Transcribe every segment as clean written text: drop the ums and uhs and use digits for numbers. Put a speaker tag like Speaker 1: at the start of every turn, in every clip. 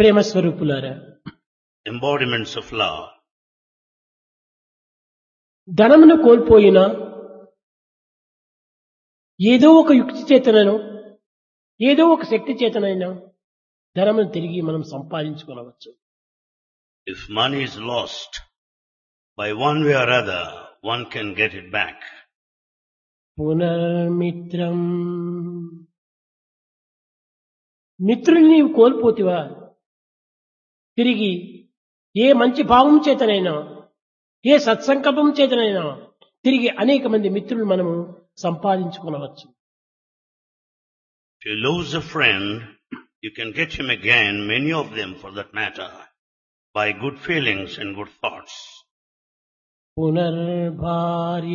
Speaker 1: ప్రేమ స్వరూపులారా,
Speaker 2: embodiments of love.
Speaker 1: ధనమును కోల్పోయినా ఏదో ఒక యుక్తి చేతనను ఏదో ఒక శక్తి చేతనైనా ధనమును తిరిగి మనం సంపాదించుకోవచ్చు.
Speaker 2: If money is lost, by one way or other, one can get it back.
Speaker 1: పునర్మిత్రం, మిత్రుల్ని నీవు కోల్పోతివా, తిరిగి ఏ మంచి భావం చేతనైనా ఏ సత్సంకల్పం చేతనైనా తిరిగి అనేక మంది మిత్రులు మనము సంపాదించుకోవచ్చు.
Speaker 2: If you lose a friend, you can get him again, many of them for that matter, by good feelings and good thoughts.
Speaker 1: పునర్భార్య,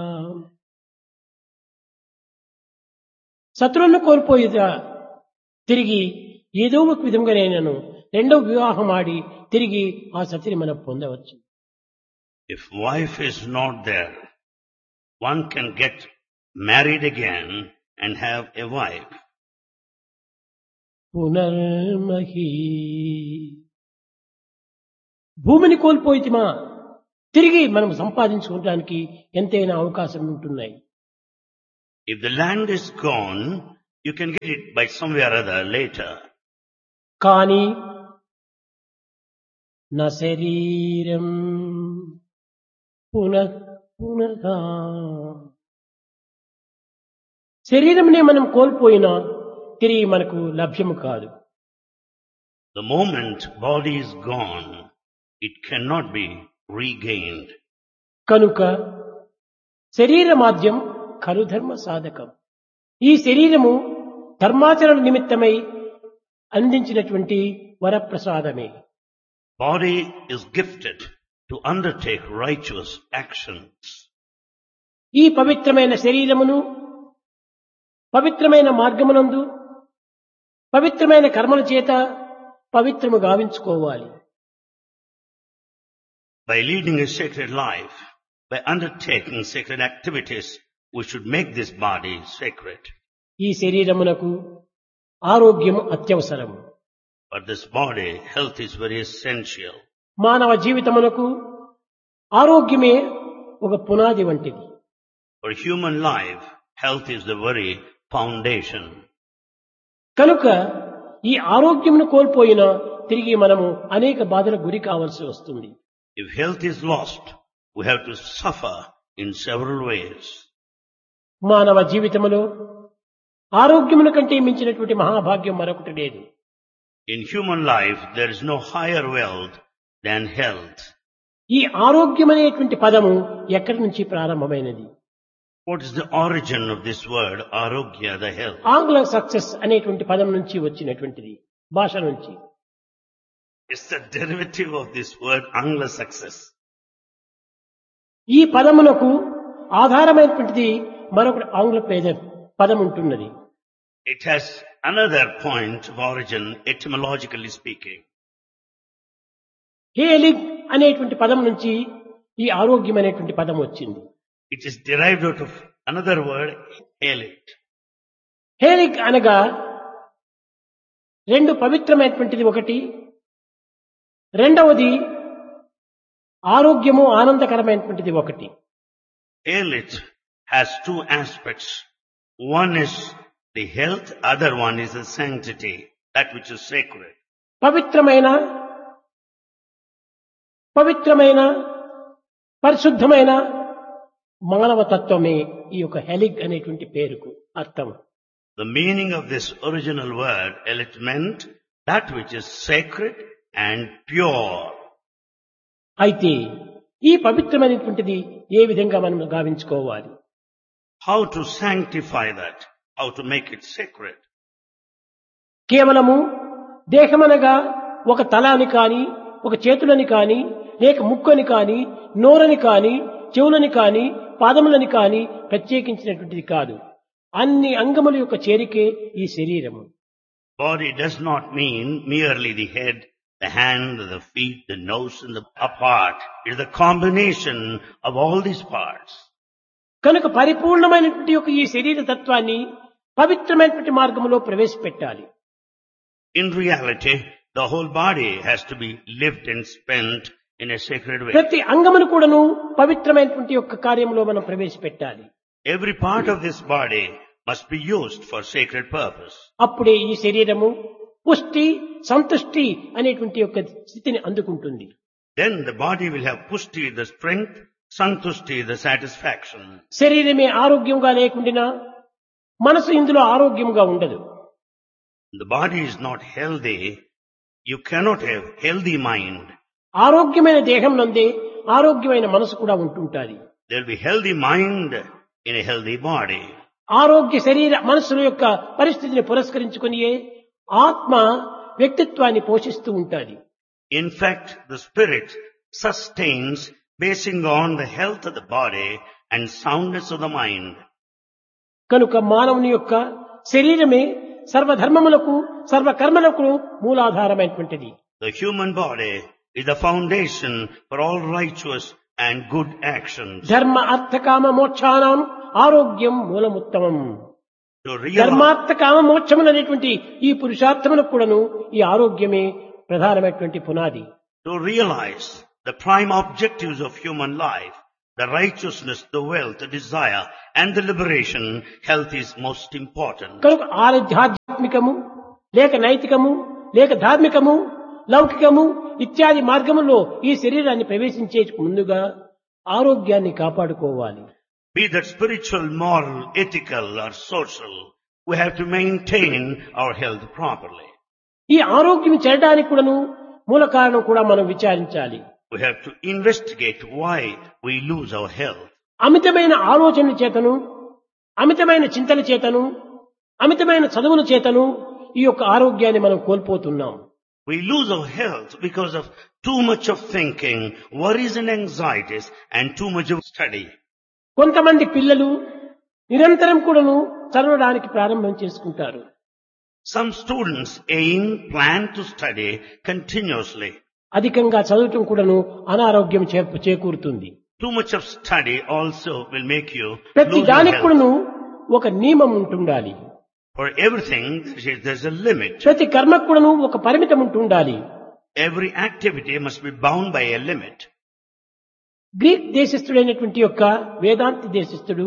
Speaker 1: శత్రువులను కోల్పోయేదా తిరిగి ఏదో ఒక విధంగానైనాను రెండవ వివాహం ఆడి తిరిగి ఆ సతిని మనం పొందవచ్చు.
Speaker 2: If wife is not there, one can get married again and have a wife.
Speaker 1: పునర్మహి, భూమిని కోల్పోయితిమా తిరిగి మనం సంపాదించుకోవడానికి ఎంతైనా అవకాశం ఉంటున్నాయి.
Speaker 2: If the land is gone, you can get it by some way or other later.
Speaker 1: కానీ నా శరీరం పునః పునః, శరీరంనే మనం కోల్పోయినా తిరిగి మనకు లభ్యము కాదు.
Speaker 2: The moment body is gone, it cannot be regained.
Speaker 1: కనుక శరీర మాధ్యం ఖలు ధర్మ సాధకం. ఈ శరీరము ధర్మాచరణ నిమిత్తమై అందించినటువంటి వరప్రసాదమే.
Speaker 2: Body is gifted to undertake righteous actions.
Speaker 1: ఈ పవిత్రమైన శరీరమును పవిత్రమైన మార్గమునందు పవిత్రమైన కర్మల చేత పవిత్రము గావించుకోవాలి.
Speaker 2: By leading a sacred life, by undertaking sacred activities, we should make this body sacred.
Speaker 1: ఈ శరీరమునకు ఆరోగ్యము అత్యవసరము.
Speaker 2: For this body, health is very essential.
Speaker 1: మానవ జీవితమునకు ఆరోగ్యమే ఒక పునాది వంటిది.
Speaker 2: For human life, health is the very foundation.
Speaker 1: కనుక ఈ ఆరోగ్యమును కోల్పోయినా తిరిగి మనము అనేక బాధలకు గురి కావాల్సి వస్తుంది.
Speaker 2: If health is lost, we have to suffer in several ways.
Speaker 1: మానవ జీవితములో ఆరోగ్యమును కంటే మించినటువంటి మహాభాగ్యం మరొకటి లేదు.
Speaker 2: In human life, there is no higher wealth than health.
Speaker 1: ఈ ఆరోగ్యం అనేటువంటి పదము ఎక్కడి నుంచి ప్రారంభమైనది?
Speaker 2: What is the origin of this word, arogya, the health?
Speaker 1: ఆంగ్ల సక్సెస్ అనేటువంటి పదం నుంచి వచ్చినటువంటిది, భాష నుంచి.
Speaker 2: It's the derivative of this word, Angla success.
Speaker 1: ఈ పదమునకు ఆధారమైనటువంటిది మరొక ఆంగ్ల పదం ఉంటున్నది.
Speaker 2: It has another point of origin, etymologically speaking.
Speaker 1: హేలిగ్ అనేటువంటి పదం నుంచి ఈ ఆరోగ్యం అనేటువంటి పదం వచ్చింది.
Speaker 2: It is derived out of another word, helit.
Speaker 1: హేలిగ్ అనగా రెండు పవిత్రమైనటువంటిది ఒకటి, రెండవది ఆరోగ్యము ఆనందకరమైనటువంటిది ఒకటి.
Speaker 2: Helit has two aspects. One is the health, other one is the sanctity, that which is sacred.
Speaker 1: పవిత్రమైన పరిశుద్ధమైన మానవ తత్వమే ఈ యొక్క హెలిగ్ అనేటువంటి పేరుకు అర్థం.
Speaker 2: The meaning of this original word, helit, meant that which is sacred and pure.
Speaker 1: అయితే ఈ పవిత్రమైనటువంటిది ఏ విధంగా మనం గావించుకోవాలి?
Speaker 2: How to sanctify that? How to make it sacred?
Speaker 1: కేవలము దేహమనగా ఒక తలాని కాని, ఒక చేతులని కాని, లేక ముక్కని కాని, నోరని కాని, చెవులని కాని, పాదములని కాని ప్రత్యేకించినటువంటిది కాదు. అన్ని అంగముల యొక్క చేరికే ఈ శరీరము.
Speaker 2: Body does not mean merely the head, the hand, the feet, the nose and the part. It is the combination of all these parts.
Speaker 1: కనుక పరిపూర్ణమైనటువంటి యొక్క ఈ శరీర తత్వాన్ని పవిత్రమైనటువంటి మార్గంలో ప్రవేశపెట్టాలి.
Speaker 2: In reality, The whole body has to be lived and spent in a sacred way.
Speaker 1: ప్రతి అంగమును కూడాను పవిత్రమైనటువంటి యొక్క కార్యంలో మనం ప్రవేశపెట్టాలి.
Speaker 2: Every part of this body must be used for sacred purpose.
Speaker 1: అప్పుడే ఈ శరీరము పుష్టి సంతుష్టి అనేటువంటి యొక్క స్థితిని అందుకుంటుంది.
Speaker 2: Then the body will have pushti, the strength, santushti, the satisfaction.
Speaker 1: శరీరమే ఆరోగ్యంగా లేకుండా మనసు ఇందులో ఆరోగ్యంగా ఉండదు.
Speaker 2: The body is not healthy. You cannot have healthy mind.
Speaker 1: ఆరోగ్యమైన దేహం నందే ఆరోగ్యమైన మనసు కూడా ఉంటుంటాది.
Speaker 2: There will be healthy mind in a healthy body.
Speaker 1: ఆరోగ్య శరీర మనస్సుల యొక్క పరిస్థితిని పురస్కరించుకునియే ఆత్మ వ్యక్తిత్వాన్ని పోషిస్తూ ఉంటాది.
Speaker 2: In fact, the spirit sustains basing on the health of the body and soundness of the mind.
Speaker 1: కనుక మానవుని యొక్క శరీరమే సర్వధర్మములకు సర్వకర్మలకు మూలాధారమైనటువంటిది.
Speaker 2: The human body is the foundation for all righteous and good actions.
Speaker 1: ధర్మ అర్థ కామ మోక్షానాం ఆరోగ్యం మూలముత్తమం.
Speaker 2: To realize,
Speaker 1: ధర్మార్థ కామ మోక్షములు అనేటువంటి ఈ పురుషార్థములకు కూడాను ఈ ఆరోగ్యమే ప్రధానమైనటువంటి పునాది.
Speaker 2: to realize the prime objectives of human life, the righteousness, the wealth, the desire, and the liberation, health is most important.
Speaker 1: కనుక ఆధ్యాత్మికము లేక నైతికము లేక ధార్మికము లౌకికము ఇత్యాది మార్గములో ఈ శరీరాన్ని ప్రవేశించే ముందుగా ఆరోగ్యాన్ని కాపాడుకోవాలి.
Speaker 2: Be that spiritual, moral, ethical, or social, we have to maintain our health properly.
Speaker 1: ఈ ఆరోగ్యం చెడడానికి కూడాను మూల కారణం కూడా మనం విచారించాలి.
Speaker 2: We have to investigate why we lose our health.
Speaker 1: అమితమైన ఆలోచనల చేతను అమితమైన చింతల చేతను అమితమైన చదువుల చేతను ఈ యొక్క ఆరోగ్యాన్ని మనం కోల్పోతున్నాం.
Speaker 2: We lose our health because of too much of thinking, worries and anxieties, and too much of study.
Speaker 1: కొంతమంది పిల్లలు నిరంతరం కూడాను చదవడానికి ప్రారంభం చేసుకుంటారు.
Speaker 2: Some students plan to study continuously.
Speaker 1: అధికంగా చదవటం కూడాను అనారోగ్యం చేకూరుతుంది.
Speaker 2: Too much of study also will make you
Speaker 1: ప్రతి
Speaker 2: lose your
Speaker 1: దానికి
Speaker 2: health.
Speaker 1: కూడాను ఒక నియమం ఉంటుండాలి.
Speaker 2: For everything, there's a limit.
Speaker 1: ప్రతి కర్మకు కూడాను ఒక పరిమితం ఉంటుండాలి.
Speaker 2: Every activity must be bound by a limit.
Speaker 1: Greek దేశస్థుడైనటువంటి యొక్క వేదాంతి దేశస్థుడు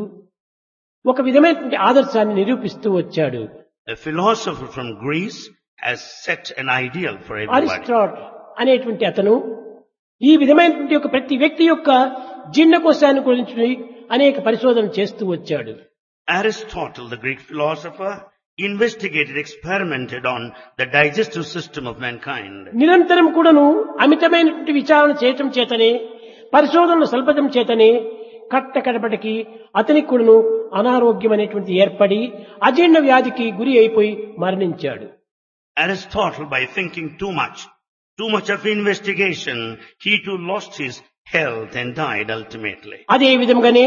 Speaker 1: ఒక విధమైనటువంటి ఆదర్శాన్ని నిరూపిస్తూ వచ్చాడు.
Speaker 2: A philosopher from Greece has set an ideal for everybody.
Speaker 1: అరిస్టాట్ అనేటువంటి అతను ఈ విధమైనటువంటి యొక్క ప్రతి వ్యక్తి యొక్క జీర్ణకోశాన్ని గురించి అనేక పరిశోధన చేస్తూ వచ్చాడు.
Speaker 2: Aristotle, the Greek philosopher, investigated, experimented on the digestive system of mankind.
Speaker 1: నిరంతరం కూడాను అమితమైనటువంటి విచారణ చేయటం చేతనే పరిశోధనలు సల్పటం చేతనే కట్టకడపటికి అతనికి కూడాను అనారోగ్యం అనేటువంటి ఏర్పడి అజీర్ణ వ్యాధికి గురి అయిపోయి మరణించాడు.
Speaker 2: Aristotle, by thinking too much of investigation, he too lost his health and died ultimately.
Speaker 1: అదే విధంగానే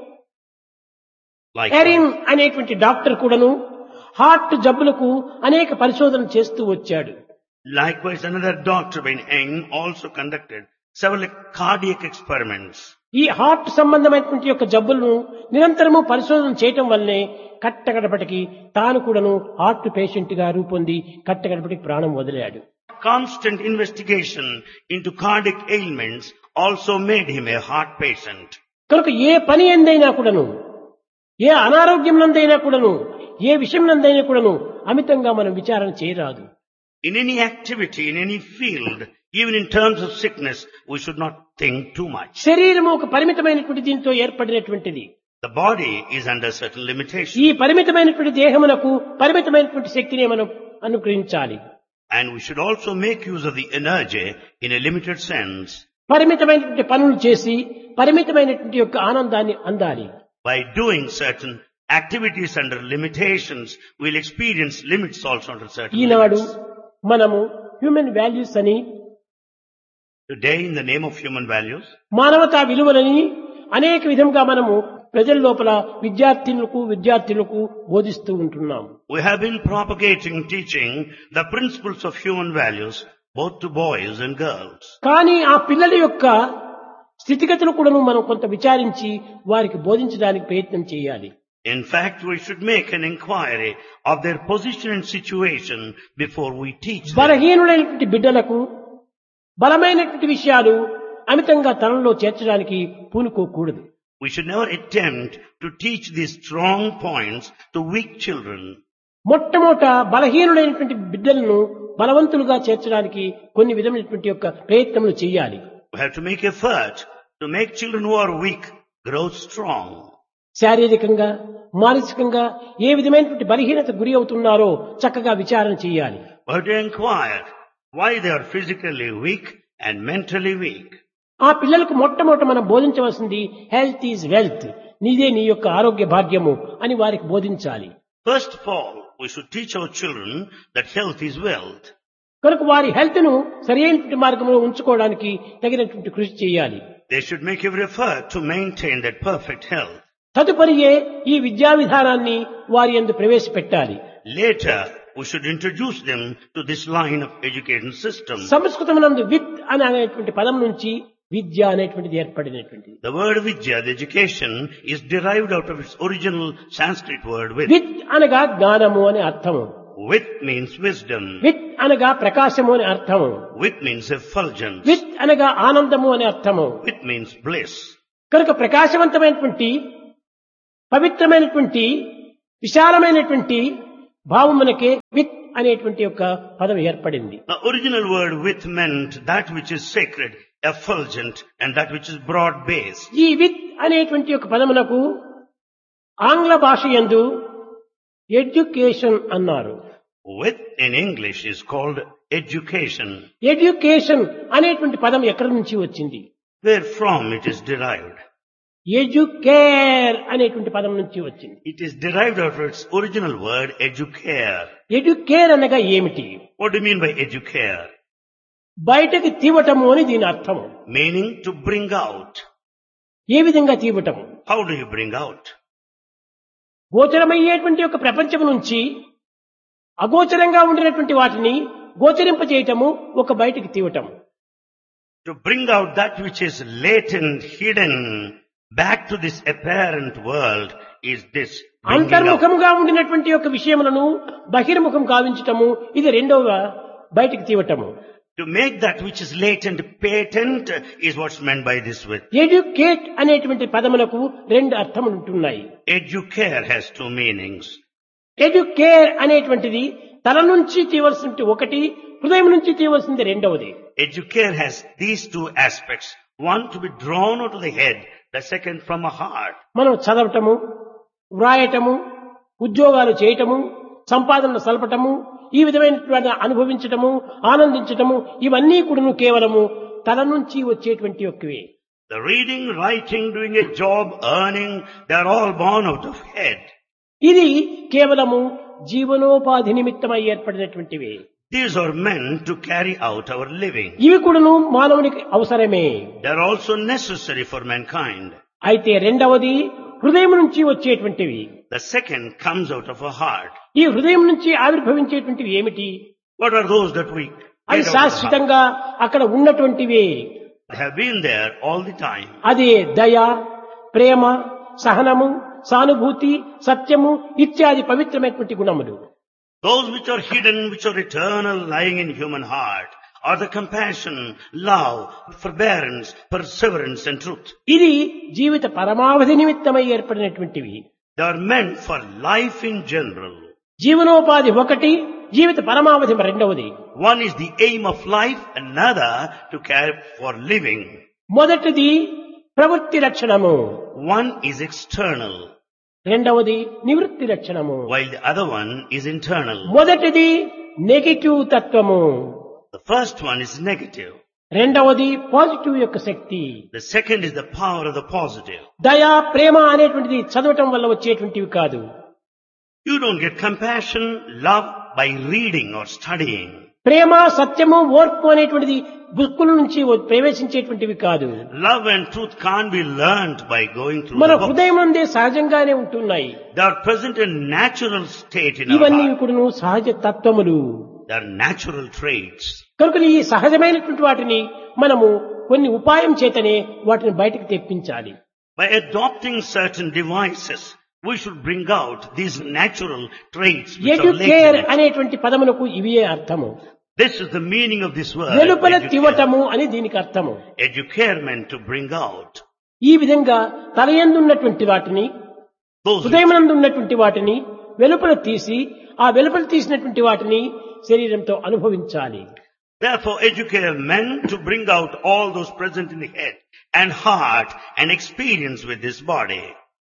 Speaker 2: Likewise,
Speaker 1: ఎరిన్ అనేటువంటి డాక్టర్ కూడాను హార్ట్ జబ్బులకు అనేక పరిశోధన చేస్తూ వచ్చాడు.
Speaker 2: likewise, another doctor, Ben Eng, also conducted several cardiac experiments.
Speaker 1: ఈ హార్ట్ సంబంధమైనటువంటి యొక్క జబ్బులను నిరంతరము పరిశోధన చేయటం వల్లనే కట్టకడపటికి తాను కూడాను హార్ట్ పేషెంట్ గా రూపొంది కట్టకడపటికి ప్రాణం వదిలాడు.
Speaker 2: Constant investigation into cardiac ailments also made him a heart patient.
Speaker 1: కనుక ఏ పని ఎందైనా కూడాను ఏ అనారోగ్యం నందైనా కూడాను ఏ విషయం నందైనా కూడాను అమితంగా మనం విచారణ చేయరాదు.
Speaker 2: In any activity, in any field, even in terms of sickness, we should not think too much.
Speaker 1: శరీరము ఒక పరిమితమైనటువంటి దీంతో ఏర్పడినటువంటిది.
Speaker 2: The body is under certain limitations.
Speaker 1: ఈ పరిమితమైనటువంటి దేహమునకు పరిమితమైనటువంటి శక్తిని మనం అనుగ్రహించాలి.
Speaker 2: And we should also make use of the energy in a limited sense.
Speaker 1: పరిమితమైనటువంటి పనులు చేసి పరిమితమైనటువంటి యొక్క ఆనందాన్ని అందాలి.
Speaker 2: By doing certain activities under limitations, we'll experience limits also under certain
Speaker 1: Eenadu
Speaker 2: limits.
Speaker 1: మనము హ్యూమన్ వాల్యూస్ అని
Speaker 2: Today, in the name of human values,
Speaker 1: మానవతా విలువలని అనేక విధంగా మనము ప్రజల లోపల విద్యార్థులకు బోధిస్తూ ఉంటున్నాం.
Speaker 2: we have been propagating, teaching the principles of human values both to boys and girls.
Speaker 1: కానీ ఆ పిల్లల యొక్క స్థితిగతులు కూడా మనం కొంత విచారించి వారికి బోధించడానికి ప్రయత్నం చేయాలి.
Speaker 2: In fact, we should make an inquiry of their position and situation before we teach them.
Speaker 1: బలహీనులైనటువంటి బిడ్డలకు బలమైనటువంటి విషయాలు అమితంగా తనలో చేర్చడానికి పూనుకోకూడదు.
Speaker 2: We should never attempt to teach these strong points to weak children.
Speaker 1: మొట్టమొదట బలహీనులైనటువంటి బిడ్డలను బలవంతులుగా చేర్చడానికి కొన్ని విధమైనటువంటి యొక్క ప్రయత్నములు చేయాలి.
Speaker 2: We have to make effort to make children who are weak grow strong.
Speaker 1: శారీరకంగా మానసికంగా ఏ విధమైనటువంటి బలహీనత గురి అవుతున్నారో చక్కగా విచారణ చేయాలి.
Speaker 2: We have to inquire why they are physically weak and mentally weak.
Speaker 1: ఆ పిల్లలకు మొట్టమొదట మనం బోధించవలసింది హెల్త్ ఈజ్ వెల్త్, నీదే నీ యొక్క ఆరోగ్య భాగ్యము అని వారికి బోధించాలి.
Speaker 2: First of all, we should teach our children that health is wealth.
Speaker 1: కనుక వారి హెల్త్ ను సరైనటువంటి మార్గంలో ఉంచుకోవడానికి తగినటువంటి కృషి చేయాలి.
Speaker 2: They should make every effort to maintain that perfect health.
Speaker 1: తదుపరియే ఈ విద్యా విధానాన్ని వారి యందు ప్రవేశపెట్టాలి.
Speaker 2: Later, we should introduce them to this line of education system.
Speaker 1: సంస్కృతమునందు with అనేటువంటి పదం నుంచి విద్య అనేటువంటిది ఏర్పడినటువంటిది.
Speaker 2: The word vidya, the education, is derived out of its original Sanskrit word with.
Speaker 1: With అనగా జ్ఞానము అనే అర్థము.
Speaker 2: With means wisdom.
Speaker 1: విత్ అనగా ప్రకాశము అనే అర్థము.
Speaker 2: With means effulgence.
Speaker 1: విత్ అనగా ఆనందము అనే అర్థము.
Speaker 2: With means bliss.
Speaker 1: కనుక ప్రకాశవంతమైనటువంటి పవిత్రమైనటువంటి విశాలమైనటువంటి భావమునకే విత్ అనేటువంటి యొక్క పదం ఏర్పడింది.
Speaker 2: The original word with meant that which is sacred, effulgent, and that which is broad-based.
Speaker 1: ఈ విత్ అనేటువంటి యొక్క పదమునకు ఆంగ్ల భాష యందు ఎడ్యుకేషన్ అన్నారు.
Speaker 2: With in English is called education.
Speaker 1: Education అనేటువంటి పదం ఎక్కడి నుంచి వచ్చింది?
Speaker 2: Where from it is derived?
Speaker 1: Educare అనేటువంటి పదం నుంచి వచ్చింది.
Speaker 2: It is derived out of its original word educare.
Speaker 1: Educare అనగా ఏమిటి?
Speaker 2: What do you mean by educare?
Speaker 1: బయటకి తీవటము అని దీని అర్థము.
Speaker 2: Meaning to bring out.
Speaker 1: ఏ విధంగా తీవటము?
Speaker 2: How do you bring out?
Speaker 1: గోచరమయ్యేటువంటి యొక్క ప్రపంచం నుంచి అగోచరంగా ఉండినటువంటి వాటిని గోచరింపజేయటము, ఒక బయటికి తీవటము.
Speaker 2: To bring out that which is latent, hidden, back to this apparent world is this bringing out.
Speaker 1: అంతర్ముఖముగా ఉండినటువంటి యొక్క విషయములను బహిర్ముఖం కావించటము, ఇది రెండవ బయటికి తీవటము.
Speaker 2: To make that which is latent patent is what's meant by this with.
Speaker 1: Educate అనేటువంటి పదములకు రెండు అర్థములు ఉంటున్నాయి.
Speaker 2: Educare has two meanings.
Speaker 1: Educare అనేటువంటిది తల నుంచి తీయవలసింది ఒకటి, హృదయం నుంచి తీయవలసింది రెండవది.
Speaker 2: Educare has these two aspects. One to be drawn out of the head, the second from a heart.
Speaker 1: మనం చదవటము, వ్రాయటము, ఉద్యోగాలు చేయటము, సంపాదన సల్పటము, ఈ విధమైనటువంటి అనుభవించటము, ఆనందించటము, ఇవన్నీ కూడా కేవలము తల నుంచి వచ్చేటువంటి యొక్కవే.
Speaker 2: The reading, writing, doing a job, earning, they are all born out of head.
Speaker 1: ఇది కేవలము జీవనోపాధి నిమిత్తమై ఏర్పడినటువంటివి.
Speaker 2: These are meant to carry out our living.
Speaker 1: ఇవి కూడాను మానవునికి అవసరమే.
Speaker 2: They are also necessary for mankind.
Speaker 1: అయితే రెండవది హృదయం నుంచి వచ్చేటువంటివి.
Speaker 2: The second comes out of a heart.
Speaker 1: ఈ హృదయం నుంచి ఆవిర్భవించేటువంటివి ఏమిటి?
Speaker 2: What are those that we
Speaker 1: అవి
Speaker 2: get out of the heart?
Speaker 1: శాశ్వతంగా అక్కడ ఉన్నటువంటివే.
Speaker 2: They have been there all the time.
Speaker 1: అదే దయ, ప్రేమ, సహనము, సానుభూతి, సత్యము ఇత్యాది పవిత్రమైనటువంటి గుణములు.
Speaker 2: Those which are hidden, which are eternal, lying in human heart, are the compassion, love, forbearance, perseverance and truth.
Speaker 1: ఇది జీవిత పరమావధి నిమిత్తమై ఏర్పడినటువంటివి.
Speaker 2: They are meant for life in general.
Speaker 1: జీవనోపాధి ఒకటి, జీవిత పరమావధి రెండవది.
Speaker 2: One is the aim of life, another to care for living.
Speaker 1: మొదటిది ప్రవృత్తి లక్షణము,
Speaker 2: One is external,
Speaker 1: రెండవది నివృత్తి లక్షణము.
Speaker 2: while the other one is internal.
Speaker 1: మొదటిది నెగటివ్ తత్వము,
Speaker 2: The first one is negative.
Speaker 1: రెండవది పాజిటివ్ యొక్క శక్తి.
Speaker 2: The second is the power of the positive.
Speaker 1: దయ, ప్రేమ అనేటువంటిది చదవటం వల్ల వచ్చేటువంటివి కాదు.
Speaker 2: You don't get compassion, love by reading or studying.
Speaker 1: ప్రేమ, సత్యము, ఓర్పు అనేటువంటిది బుక్కుల నుంచి ప్రవేశించేటువంటివి కాదు.
Speaker 2: Love and truth can't be learnt by going through
Speaker 1: మన
Speaker 2: the book.
Speaker 1: హృదయం నుండే సహజంగానే ఉంటున్నాయి.
Speaker 2: They are present in natural state in our
Speaker 1: ఇవన్నీ
Speaker 2: heart.
Speaker 1: కూడా సహజ తత్వములు.
Speaker 2: They are natural traits.
Speaker 1: కనుక ఈ సహజమైనటువంటి వాటిని మనము కొన్ని ఉపాయం చేతనే వాటిని బయటకు తెప్పించాలి.
Speaker 2: By adopting certain devices, we should bring out these natural traits which are
Speaker 1: educare
Speaker 2: latent.
Speaker 1: అనేటువంటి పదమునకు ఇవే అర్థము.
Speaker 2: This is the meaning of this word.
Speaker 1: వెలుపల
Speaker 2: Educare.
Speaker 1: తివటము అని దీనికి అర్థము.
Speaker 2: Educare meant to bring out.
Speaker 1: ఈ విధంగా తలయందున్నటువంటి వాటిని,
Speaker 2: Those which,
Speaker 1: హృదయమునందు ఉన్నటువంటి వాటిని వెలుపల తీసి, ఆ వెలుపల తీసినటువంటి వాటిని శరీరంతో అనుభవించాలి.
Speaker 2: therefore, educare meant to bring out all those present in the head and heart and experience with this body.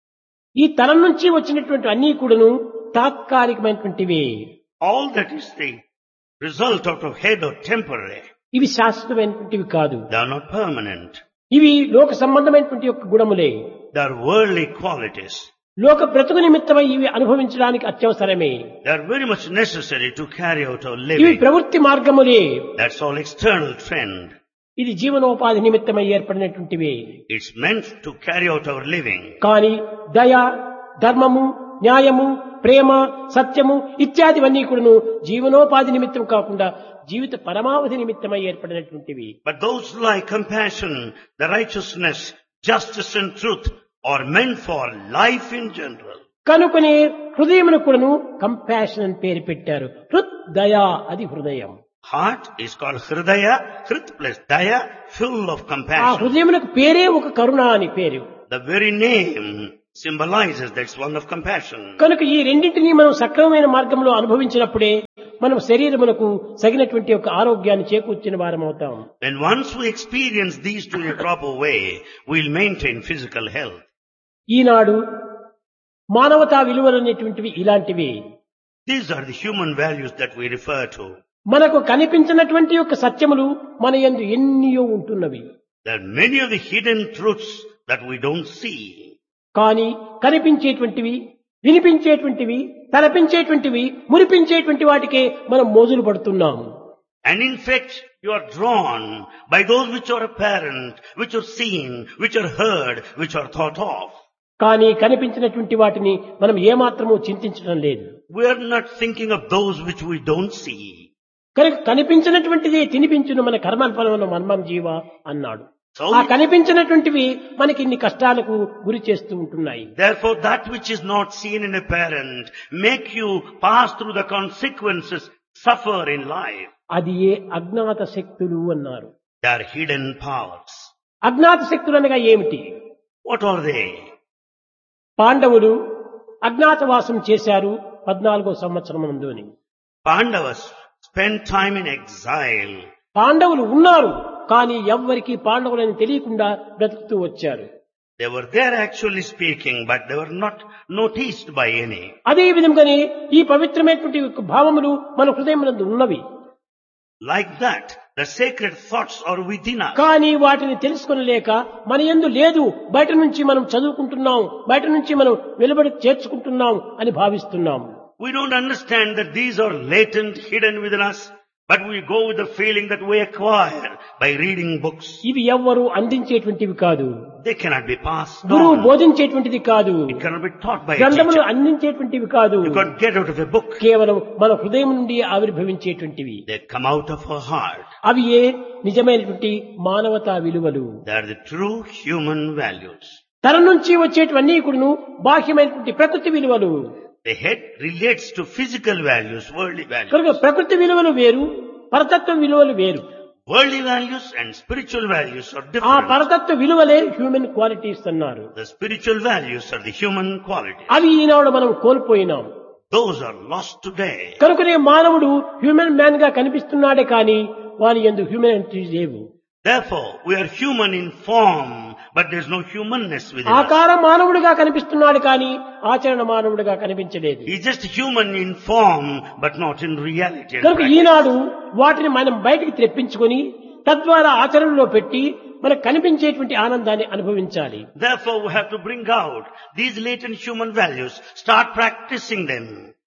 Speaker 1: ఈ తలం నుంచి వచ్చినటువంటి అన్నీ కూడాను తాత్కాలికమైనటువంటివే.
Speaker 2: All that is the result out of head or temporary.
Speaker 1: ఇవి శాశ్వతమైనటువంటివి కాదు.
Speaker 2: They are not permanent.
Speaker 1: ఇవి లోక సంబంధమైనటువంటి యొక్క గుణములే.
Speaker 2: They are worldly qualities.
Speaker 1: లోక బ్రతుకు నిమిత్తమై ఇవి అనుభవించడానికి అత్యవసరమే.
Speaker 2: They are very much necessary to carry out our
Speaker 1: ఇవి
Speaker 2: living.
Speaker 1: ప్రవృత్తి మార్గములే.
Speaker 2: That's all external trend.
Speaker 1: ఇది జీవనోపాధి నిమిత్తమై ఏర్పడినటువంటివే.
Speaker 2: It's meant to carry out our living.
Speaker 1: కానీ దయ, ధర్మము, న్యాయము, ప్రేమ, సత్యము ఇత్యాదివన్నీ కూడాను జీవనోపాధి నిమిత్తం కాకుండా జీవిత పరమావధి నిమిత్తమై ఏర్పడినటువంటివి.
Speaker 2: But those like compassion, the righteousness, justice and truth are meant for life in general.
Speaker 1: కనుకనే హృదయమును కూడాను కంపాషన్ అని పేరు పెట్టారు. హృద్ దయా, అది హృదయం.
Speaker 2: Heart is called Hridaya, Hrit plus Daya, full of
Speaker 1: ఆ
Speaker 2: compassion.
Speaker 1: హృదయమునకు పేరే ఒక కరుణ అని పేరు.
Speaker 2: The very name symbolizes that it's one of compassion.
Speaker 1: కనుక ఈ రెండింటినీ మనం సక్రమమైన మార్గంలో అనుభవించినప్పుడే మనం శరీరమునకు తగినటువంటి ఒక ఆరోగ్యాన్ని చేకూర్చిన వారం అవుతాం.
Speaker 2: When once we experience these two in a proper way, we'll maintain physical health.
Speaker 1: ఈనాడు మానవతా విలువలు అనేటువంటివి ఇలాంటివి.
Speaker 2: These are the human values that we refer to.
Speaker 1: మనకు కనిపించినటువంటి యొక్క సత్యములు మన యందు ఎన్నియో ఉంటున్నవి.
Speaker 2: There are many of the hidden truths that we don't see.
Speaker 1: కానీ కనిపించేటువంటివి, వినిపించేటువంటివి, తలపించేటువంటివి, మురిపించేటువంటి వాటికే మనం మోజులు పడుతున్నాము.
Speaker 2: And in fact, you are drawn by those which are apparent, which are seen, which are heard, which are thought of.
Speaker 1: కానీ కనిపించినటువంటి వాటిని మనం ఏమాత్రమూ చింతించడం లేదు.
Speaker 2: We are not thinking of those which we don't see.
Speaker 1: కనుక కనిపించినటువంటిది తినిపించును మన కర్మఫలమును మన్మం జీవ అన్నాడు.
Speaker 2: So,
Speaker 1: ఆ కనిపించినటువంటివి మనకి ఇన్ని కష్టాలకు గురి చేస్తూ ఉంటున్నాయి.
Speaker 2: therefore, that which is not seen and apparent make you pass through the consequences, suffer in life.
Speaker 1: అది ఏ అజ్ఞాత శక్తులు అన్నారు.
Speaker 2: They are hidden powers.
Speaker 1: అజ్ఞాత శక్తులు అనగా ఏమిటి?
Speaker 2: What are they?
Speaker 1: పాండవులు అజ్ఞాతవాసం చేశారు 14వ సంవత్సరం నందుని.
Speaker 2: Pandavas spent time in exile.
Speaker 1: పాండవులు ఉన్నారు, కానీ ఎవ్వరికి పాండవులని తెలియకుండా బ్రతుకుతూ వచ్చారు.
Speaker 2: They were there actually speaking, but they were not noticed by any.
Speaker 1: అదే విధంగానే ఈ పవిత్రమైనటువంటి యొక్క భావములు మన హృదయమునందు ఉన్నవి.
Speaker 2: Like that, the sacred thoughts are within us.
Speaker 1: కానీ వాటిని తెలుసుకొనలేక మన యందు లేదు, బయట నుంచి మనం చదువుకుంటున్నాం, బయట నుంచి మనం వెలుబడి చేర్చుకుంటున్నాం అని భావిస్తున్నాం.
Speaker 2: We don't understand that these are latent, hidden within us, but we go with the feeling that we acquire by reading books.
Speaker 1: ఇవి ఎవ్వరూ అందించేటువంటివి కాదు.
Speaker 2: They cannot be passed
Speaker 1: గురువు
Speaker 2: on.
Speaker 1: బోధించేటువంటిది కాదు.
Speaker 2: It cannot be taught by a
Speaker 1: గ్రంథములు
Speaker 2: teacher.
Speaker 1: అందించేటువంటివి కాదు.
Speaker 2: You can't get out of a book.
Speaker 1: కేవలం మన హృదయం నుండి ఆవిర్భవించేటువంటివి.
Speaker 2: They come out of our heart.
Speaker 1: అవి ఏ నిజమైనటువంటి మానవతా విలువలు.
Speaker 2: They are the true human values.
Speaker 1: తన నుంచి వచ్చేటివన్నీ కూడాను బాహ్యమైనటువంటి ప్రకృతి విలువలు.
Speaker 2: The head relates to physical values, worldly values.
Speaker 1: కనుక ప్రకృతి విలువలు వేరు, పరతత్వ విలువలు వేరు.
Speaker 2: Worldly values and spiritual values are
Speaker 1: ఆ
Speaker 2: different.
Speaker 1: పరతత్వ విలువలే హ్యూమన్ క్వాలిటీస్ అన్నారు.
Speaker 2: The spiritual values are the human qualities.
Speaker 1: అవి ఈనాడు మనం కోల్పోయినాం.
Speaker 2: Those are lost today.
Speaker 1: కనుకనే మానవుడు హ్యూమన్ మ్యాన్ గా కనిపిస్తున్నాడే కానీ వాని యందు హ్యూమానిటీ లేవు.
Speaker 2: Therefore, we are human in form, but there is no humanness within us.
Speaker 1: ఆకార మానవుడిగా కనిపిస్తున్నాడు కానీ ఆచరణ మానవుడిగా కనిపించలేదు.
Speaker 2: He is just human in form, but not in reality. and
Speaker 1: కనుక
Speaker 2: practice.
Speaker 1: ఈనాడు వాటిని మనం బయటికి తెప్పించుకొని తద్వారా ఆచరణలో పెట్టి మనకు కనిపించేటువంటి ఆనందాన్ని అనుభవించాలి.
Speaker 2: Therefore, we have to bring out these latent human values, start practicing them.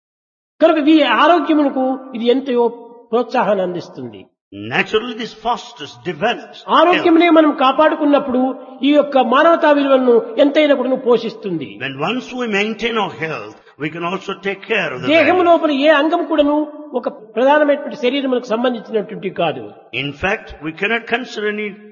Speaker 1: కనుక ఈ ఆరోగ్యమునకు ఇది ఎంతో ప్రోత్సాహాన్ని అందిస్తుంది.
Speaker 2: Naturally, this fosters, develops.
Speaker 1: ఆరోగ్యమునే మనం కాపాడుకున్నప్పుడు ఈ యొక్క మానవతా విలువలను ఎంతైనా కూడా పోషిస్తుంది.
Speaker 2: When once we maintain our health, we can also take care of the
Speaker 1: దేహము
Speaker 2: values.
Speaker 1: లోపల ఏ అంగం కూడాను ఒక ప్రధానమైనటువంటి శరీరములకు సంబంధించినటువంటి కాదు.
Speaker 2: In fact, we cannot consider any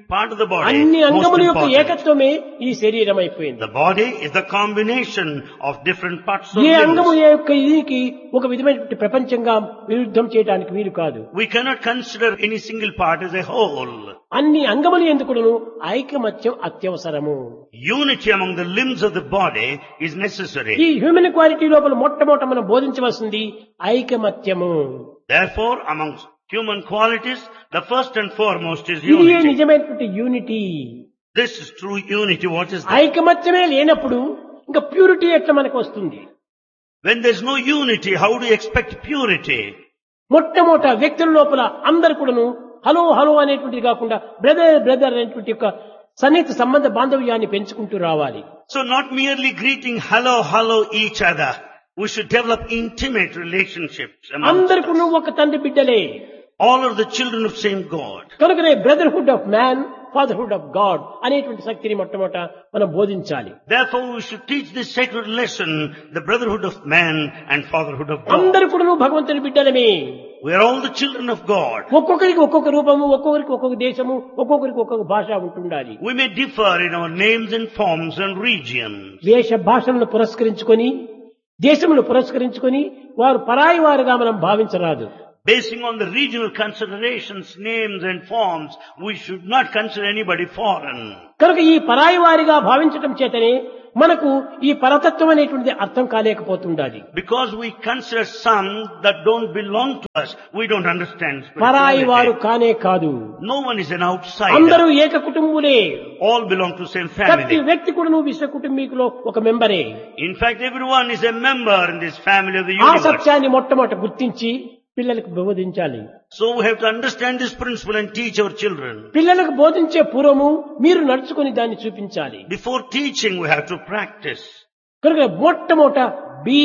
Speaker 2: part of the body,
Speaker 1: అన్ని
Speaker 2: most
Speaker 1: అంగముల యొక్క
Speaker 2: important.
Speaker 1: ఏకత్వమే ఈ శరీరం అయిపోయింది.
Speaker 2: The body is the combination of different parts of
Speaker 1: A అంగము
Speaker 2: limbs.
Speaker 1: ఏ యొక్క దీనికి ఒక విధమైనటువంటి ప్రపంచంగా విరుద్ధం చేయడానికి వీలు కాదు.
Speaker 2: We cannot consider any single part as a whole.
Speaker 1: అన్ని అంగములు ఎందుకును ఐకమత్యం అత్యవసరము.
Speaker 2: Unity among the limbs of the body is necessary.
Speaker 1: ఈ హ్యూమన్ క్వాలిటీ లోపల మొట్టమొదట మనం బోధించవలసింది ఐకమత్యము.
Speaker 2: Therefore, amongst human qualities, the first and foremost is
Speaker 1: ఇది
Speaker 2: unity.
Speaker 1: నిజమైనటువంటి unity.
Speaker 2: This is true unity. What is that?
Speaker 1: ఐకమత్యమే లేనప్పుడు ఇంకా ప్యూరిటీ ఎట్లా మనకు వస్తుంది?
Speaker 2: When there's no unity, how do you expect purity?
Speaker 1: మొట్టమొదట వ్యక్తుల లోపల అందరు కూడాను హలో హలో అనేటువంటిది కాకుండా బ్రదర్ బ్రదర్ అనేటువంటి యొక్క సన్నిహిత సంబంధ బాంధవ్యాన్ని పెంచుకుంటూ రావాలి.
Speaker 2: So not merely greeting hello, hello each other. We should develop intimate relationships amongst
Speaker 1: అందరు
Speaker 2: us.
Speaker 1: కూడాను ఒక తండ్రి బిడ్డలే.
Speaker 2: All are the children of same God.
Speaker 1: కనుకనే brotherhood of man fatherhood of God అనేటువంటి శక్తిని మొట్టమొదట మనం బోధించాలి.
Speaker 2: Therefore, we should teach this sacred lesson, the brotherhood of man and fatherhood of God.
Speaker 1: అందరు కూడాను భగవంతుని బిడ్డలమే.
Speaker 2: We are all the children of God.
Speaker 1: ఒక్కొక్కరికి ఒక్కొక్క రూపము, ఒక్కొక్కరికి ఒక్కొక్క దేశము, ఒక్కొక్కరికి ఒక్కొక్క భాష ఉంటుండాలి.
Speaker 2: We may differ in our names and forms and regions.
Speaker 1: వేష భాషలను పురస్కరించుకొని దేశమును పురస్కరించుకొని వారు పరాయి వారుగా మనం భావించరాదు.
Speaker 2: Basing on the regional considerations, names and forms, we should not consider anybody foreign.
Speaker 1: కనుక ఈ పరాయి వారిగా భావించటం చేతనే మనకు ఈ పరతత్వం అనేటువంటిది అర్థం కాలేకపోతుండాలి.
Speaker 2: Because we consider some that don't belong to us, we don't understand
Speaker 1: పరాయి వారు
Speaker 2: spirituality.
Speaker 1: కానే కాదు.
Speaker 2: No one is an
Speaker 1: అందరూ
Speaker 2: outsider.
Speaker 1: ఏక కుటుంబులే.
Speaker 2: All belong to same
Speaker 1: ప్రతి
Speaker 2: family.
Speaker 1: వ్యక్తి కూడా నువ్వు విశ్వ కుటుంబీకులో ఒక మెంబరే.
Speaker 2: In fact, everyone is a member in this family of the
Speaker 1: ఆ
Speaker 2: universe.
Speaker 1: సత్యాన్ని మొట్టమొదట గుర్తించి పిల్లలకు బోధించాలి.
Speaker 2: So we have to understand this principle and teach our children.
Speaker 1: పిల్లలకు బోధించే పూర్వము మీరు నడుచుకొని దాన్ని చూపించాలి.
Speaker 2: Before teaching, we have to practice.
Speaker 1: కనుక మొట్టమొదట be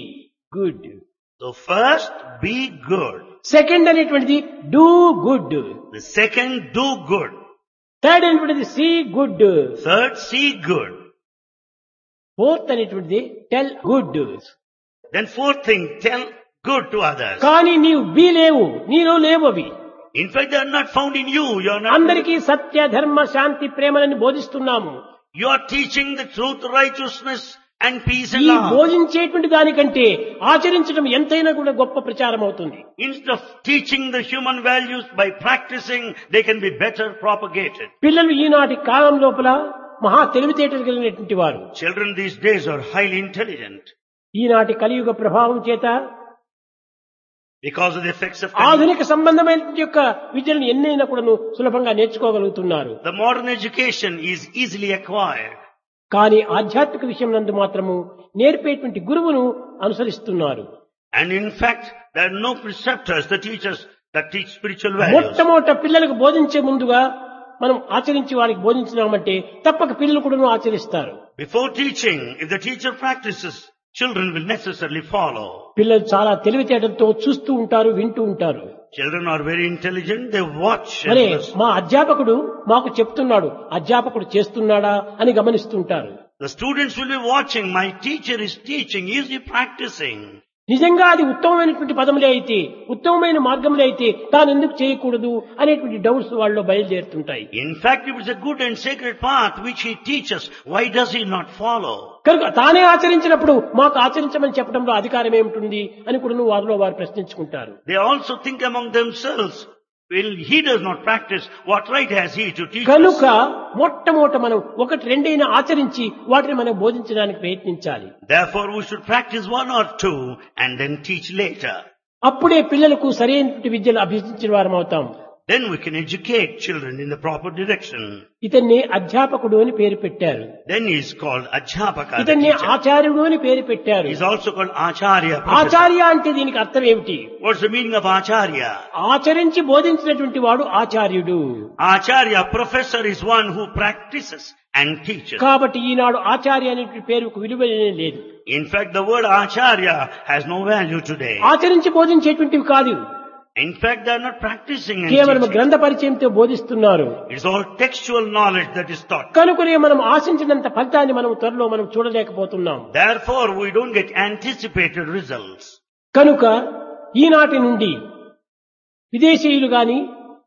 Speaker 1: good,
Speaker 2: So first, be good.
Speaker 1: Second అనేటువంటిది do good,
Speaker 2: The second, do good.
Speaker 1: Third అనేటువంటిది see good,
Speaker 2: Third, see good.
Speaker 1: Fourth అనేటువంటిది tell good.
Speaker 2: Then fourth thing, tell good to others.
Speaker 1: కానీ నీవు be లేవు, నీలో లేవు అవి.
Speaker 2: In fact, they are not found in you. You are not.
Speaker 1: అందరికీ సత్య ధర్మ శాంతి ప్రేమలని బోధిస్తున్నాము.
Speaker 2: You are teaching the truth, righteousness and peace and
Speaker 1: ఈ
Speaker 2: love.
Speaker 1: బోధించేటువంటి దానికంటే ఆచరించడం ఎంతైనా కూడా గొప్ప ప్రచారం అవుతుంది.
Speaker 2: Instead of teaching the human values by practicing, they can be better propagated.
Speaker 1: పిల్లలు ఈనాటి కాలం లోపల మహా తెలివితేటలు కలిగినటువంటి వారు.
Speaker 2: Children these days are highly intelligent
Speaker 1: ఈనాటి కలియుగ ప్రభావం చేత
Speaker 2: because of the effects of
Speaker 1: ఆధునిక సంబంధమైనటువంటి యొక్క విద్యలను ఎన్నైనా కూడా సులభంగా నేర్చుకోగలుగుతున్నారు.
Speaker 2: the modern education is easily acquired.
Speaker 1: కానీ ఆధ్యాత్మిక విషయం నందు మాత్రము నేర్పేటువంటి గురువును అనుసరిస్తున్నారు.
Speaker 2: And in fact, there are no preceptors, the teachers that teach spiritual values.
Speaker 1: మొట్టమొదట పిల్లలకు బోధించే ముందుగా మనం ఆచరించి వారికి బోధించినామంటే తప్పక పిల్లలు కూడా ఆచరిస్తారు.
Speaker 2: Before teaching, if the teacher practices, children will necessarily follow.
Speaker 1: పిల్లలు చాలా తెలివితేటలతో చూస్తూ ఉంటారు, వింటూ ఉంటారు.
Speaker 2: Children are very intelligent, they watch. and
Speaker 1: మరి
Speaker 2: listen.
Speaker 1: మా అధ్యాపకుడు మాకు చెప్తున్నాడు, అధ్యాపకుడు చేస్తున్నాడా అని గమనిస్తుంటారు.
Speaker 2: The students will be watching, my teacher is teaching, is he practicing?
Speaker 1: నిజంగా అది ఉత్తమమైనటువంటి పదములే అయితే, ఉత్తమమైన మార్గములే అయితే తాను ఎందుకు చేయకూడదు అనేటువంటి డౌట్స్ వాళ్ళలో బయలుదేరుతుంటాయి.
Speaker 2: In fact, if it's a good and sacred path which he teaches, why does he not follow?
Speaker 1: కనుక తానే ఆచరించినప్పుడు మాకు ఆచరించమని చెప్పడంలో అధికారం ఏమిటి అని కూడా వారిలో వారు ప్రశ్నించుకుంటారు.
Speaker 2: They also think among themselves, well, he does not practice, what right has he to teach
Speaker 1: కనుక
Speaker 2: us?
Speaker 1: మొట్టమొదట మనం ఒకటి రెండైనా ఆచరించి వాటిని మనం బోధించడానికి ప్రయత్నించాలి.
Speaker 2: Therefore, we should practice one or two and then teach later.
Speaker 1: అప్పుడే పిల్లలకు సరైనటువంటి విద్యలు అభ్యసించిన వారం అవుతాం.
Speaker 2: Then we can educate children in the proper direction.
Speaker 1: ఇతన్ని అధ్యాపకుడు అని పేరు పెట్టారు.
Speaker 2: Then he is called Adhyapaka, the
Speaker 1: ఇతన్ని
Speaker 2: teacher.
Speaker 1: ఆచార్యుడు అని పేరు పెట్టారు.
Speaker 2: He is also called Acharya. Professor.
Speaker 1: ఆచార్య అంటే దీనికి అర్థం ఏమిటి?
Speaker 2: What's the meaning of Acharya?
Speaker 1: ఆచరించి బోధించినటువంటి వాడు ఆచార్యుడు.
Speaker 2: Acharya, professor, is one who practices and teaches.
Speaker 1: కాబట్టి ఈనాడు ఆచార్య అనేటువంటి పేరుకు విలువనే లేదు.
Speaker 2: In fact, the word Acharya has no value today.
Speaker 1: ఆచరించి బోధించేటువంటివి కాదు,
Speaker 2: In fact, they are not practicing and
Speaker 1: కేవలం
Speaker 2: teaching.
Speaker 1: గ్రంథ పరిచయంతో బోధిస్తున్నారు.
Speaker 2: It's all textual knowledge that is taught.
Speaker 1: కనుకనే మనం ఆశించినంత ఫలితాన్ని మనం త్వరలో మనం చూడలేకపోతున్నాం.
Speaker 2: Therefore, we don't get anticipated results.
Speaker 1: కనుక ఈనాటి నుండి విదేశీయులు గాని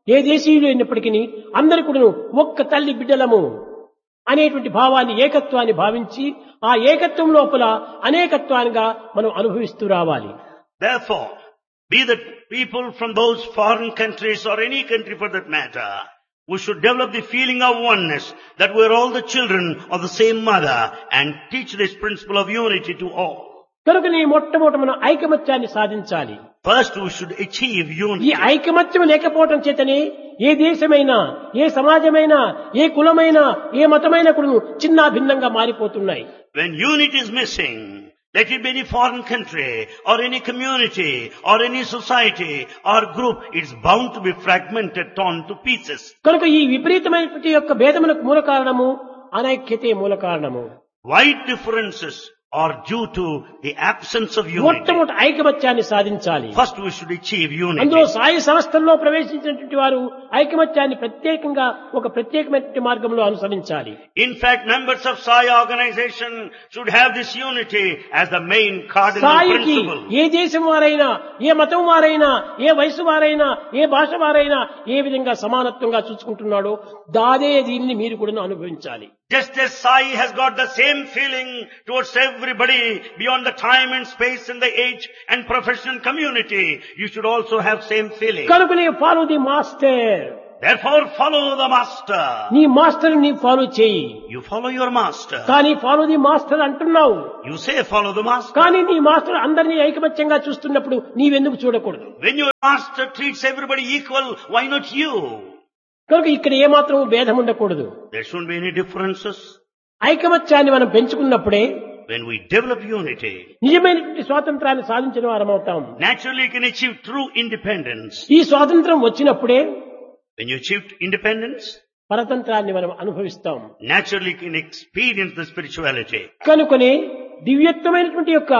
Speaker 1: ఏ దేశీయులు అయినప్పటికీ అందరి కూడా ఒక్క తల్లి బిడ్డలము అనేటువంటి భావాన్ని ఏకత్వాన్ని భావించి ఆ ఏకత్వం లోపల అనేకత్వానిగా మనం అనుభవిస్తూ రావాలి.
Speaker 2: Therefore, be the people from those foreign countries or any country for that matter, we should develop the feeling of oneness, that we are all the children of the same mother, and teach this principle of unity to all.
Speaker 1: కనుకనే మొట్టమొదట మనం ఐకమత్యాన్ని సాధించాలి.
Speaker 2: First, we should achieve
Speaker 1: ఈ
Speaker 2: unity.
Speaker 1: ఐకమత్యం లేకపోవటం చేతనే ఏ దేశమైనా, ఏ సమాజమైనా, ఏ కులమైనా, ఏ మతమైనా కూడా చిన్న భిన్నంగా మారిపోతున్నాయి.
Speaker 2: When unity is missing, let it be any foreign country, or any community, or any society, or group, it's bound to be fragmented, torn to pieces.
Speaker 1: కనుక ఈ విపరీతమైనటువంటి యొక్క భేదములకు మూల కారణము అనైక్యతే మూల కారణము.
Speaker 2: Wide differences are due to the absence of unity.
Speaker 1: మొట్టమొదటి ఐకమత్యాన్ని సాధించాలి.
Speaker 2: First, we should achieve
Speaker 1: అందులో
Speaker 2: unity.
Speaker 1: సాయి సంస్థల్లో ప్రవేశించినటువంటి వారు ఐకమత్యాన్ని ప్రత్యేకంగా ఒక ప్రత్యేకమైనటువంటి మార్గంలో అనుసరించాలి.
Speaker 2: In fact, members of Sai organization should have this unity as the main cardinal
Speaker 1: సాయికి
Speaker 2: principle.
Speaker 1: ఏ దేశం వారైనా, ఏ మతం వారైనా, ఏ వయసు వారైనా, ఏ భాష వారైనా ఏ విధంగా సమానత్వంగా చూసుకుంటున్నాడో దాదే దీన్ని మీరు కూడా అనుభవించాలి.
Speaker 2: Just as Sai has got the same feeling towards everybody beyond the time and space and the age and professional community, you should also have same feeling.
Speaker 1: కనుకనే follow the master.
Speaker 2: Therefore, follow the master.
Speaker 1: నీ master ని follow చేయి.
Speaker 2: You follow your master.
Speaker 1: కానీ follow the master అంటున్నావు.
Speaker 2: You say follow the master.
Speaker 1: కానీ నీ master అందరినీ ఐకమత్యంగా చూస్తున్నప్పుడు నీవెందుకు చూడకూడదు?
Speaker 2: When your master treats everybody equal, why not you?
Speaker 1: కనుక ఇక్కడ ఏమాత్రం భేదం ఉండకూడదు.
Speaker 2: There shouldn't be any differences.
Speaker 1: ఐకమత్యాన్ని మనం పెంచుకున్నప్పుడే
Speaker 2: When we develop unity,
Speaker 1: నిజమైనటువంటి స్వాతంత్రాన్ని సాధించిన వారమవుతాం.
Speaker 2: naturally you can achieve true independence.
Speaker 1: ఈ స్వాతంత్రం వచ్చినప్పుడే
Speaker 2: When you achieve independence,
Speaker 1: పరతంత్రాన్ని మనం అనుభవిస్తాం.
Speaker 2: naturally you can experience the spirituality.
Speaker 1: కనుకనే దివ్యత్వమైనటువంటి యొక్క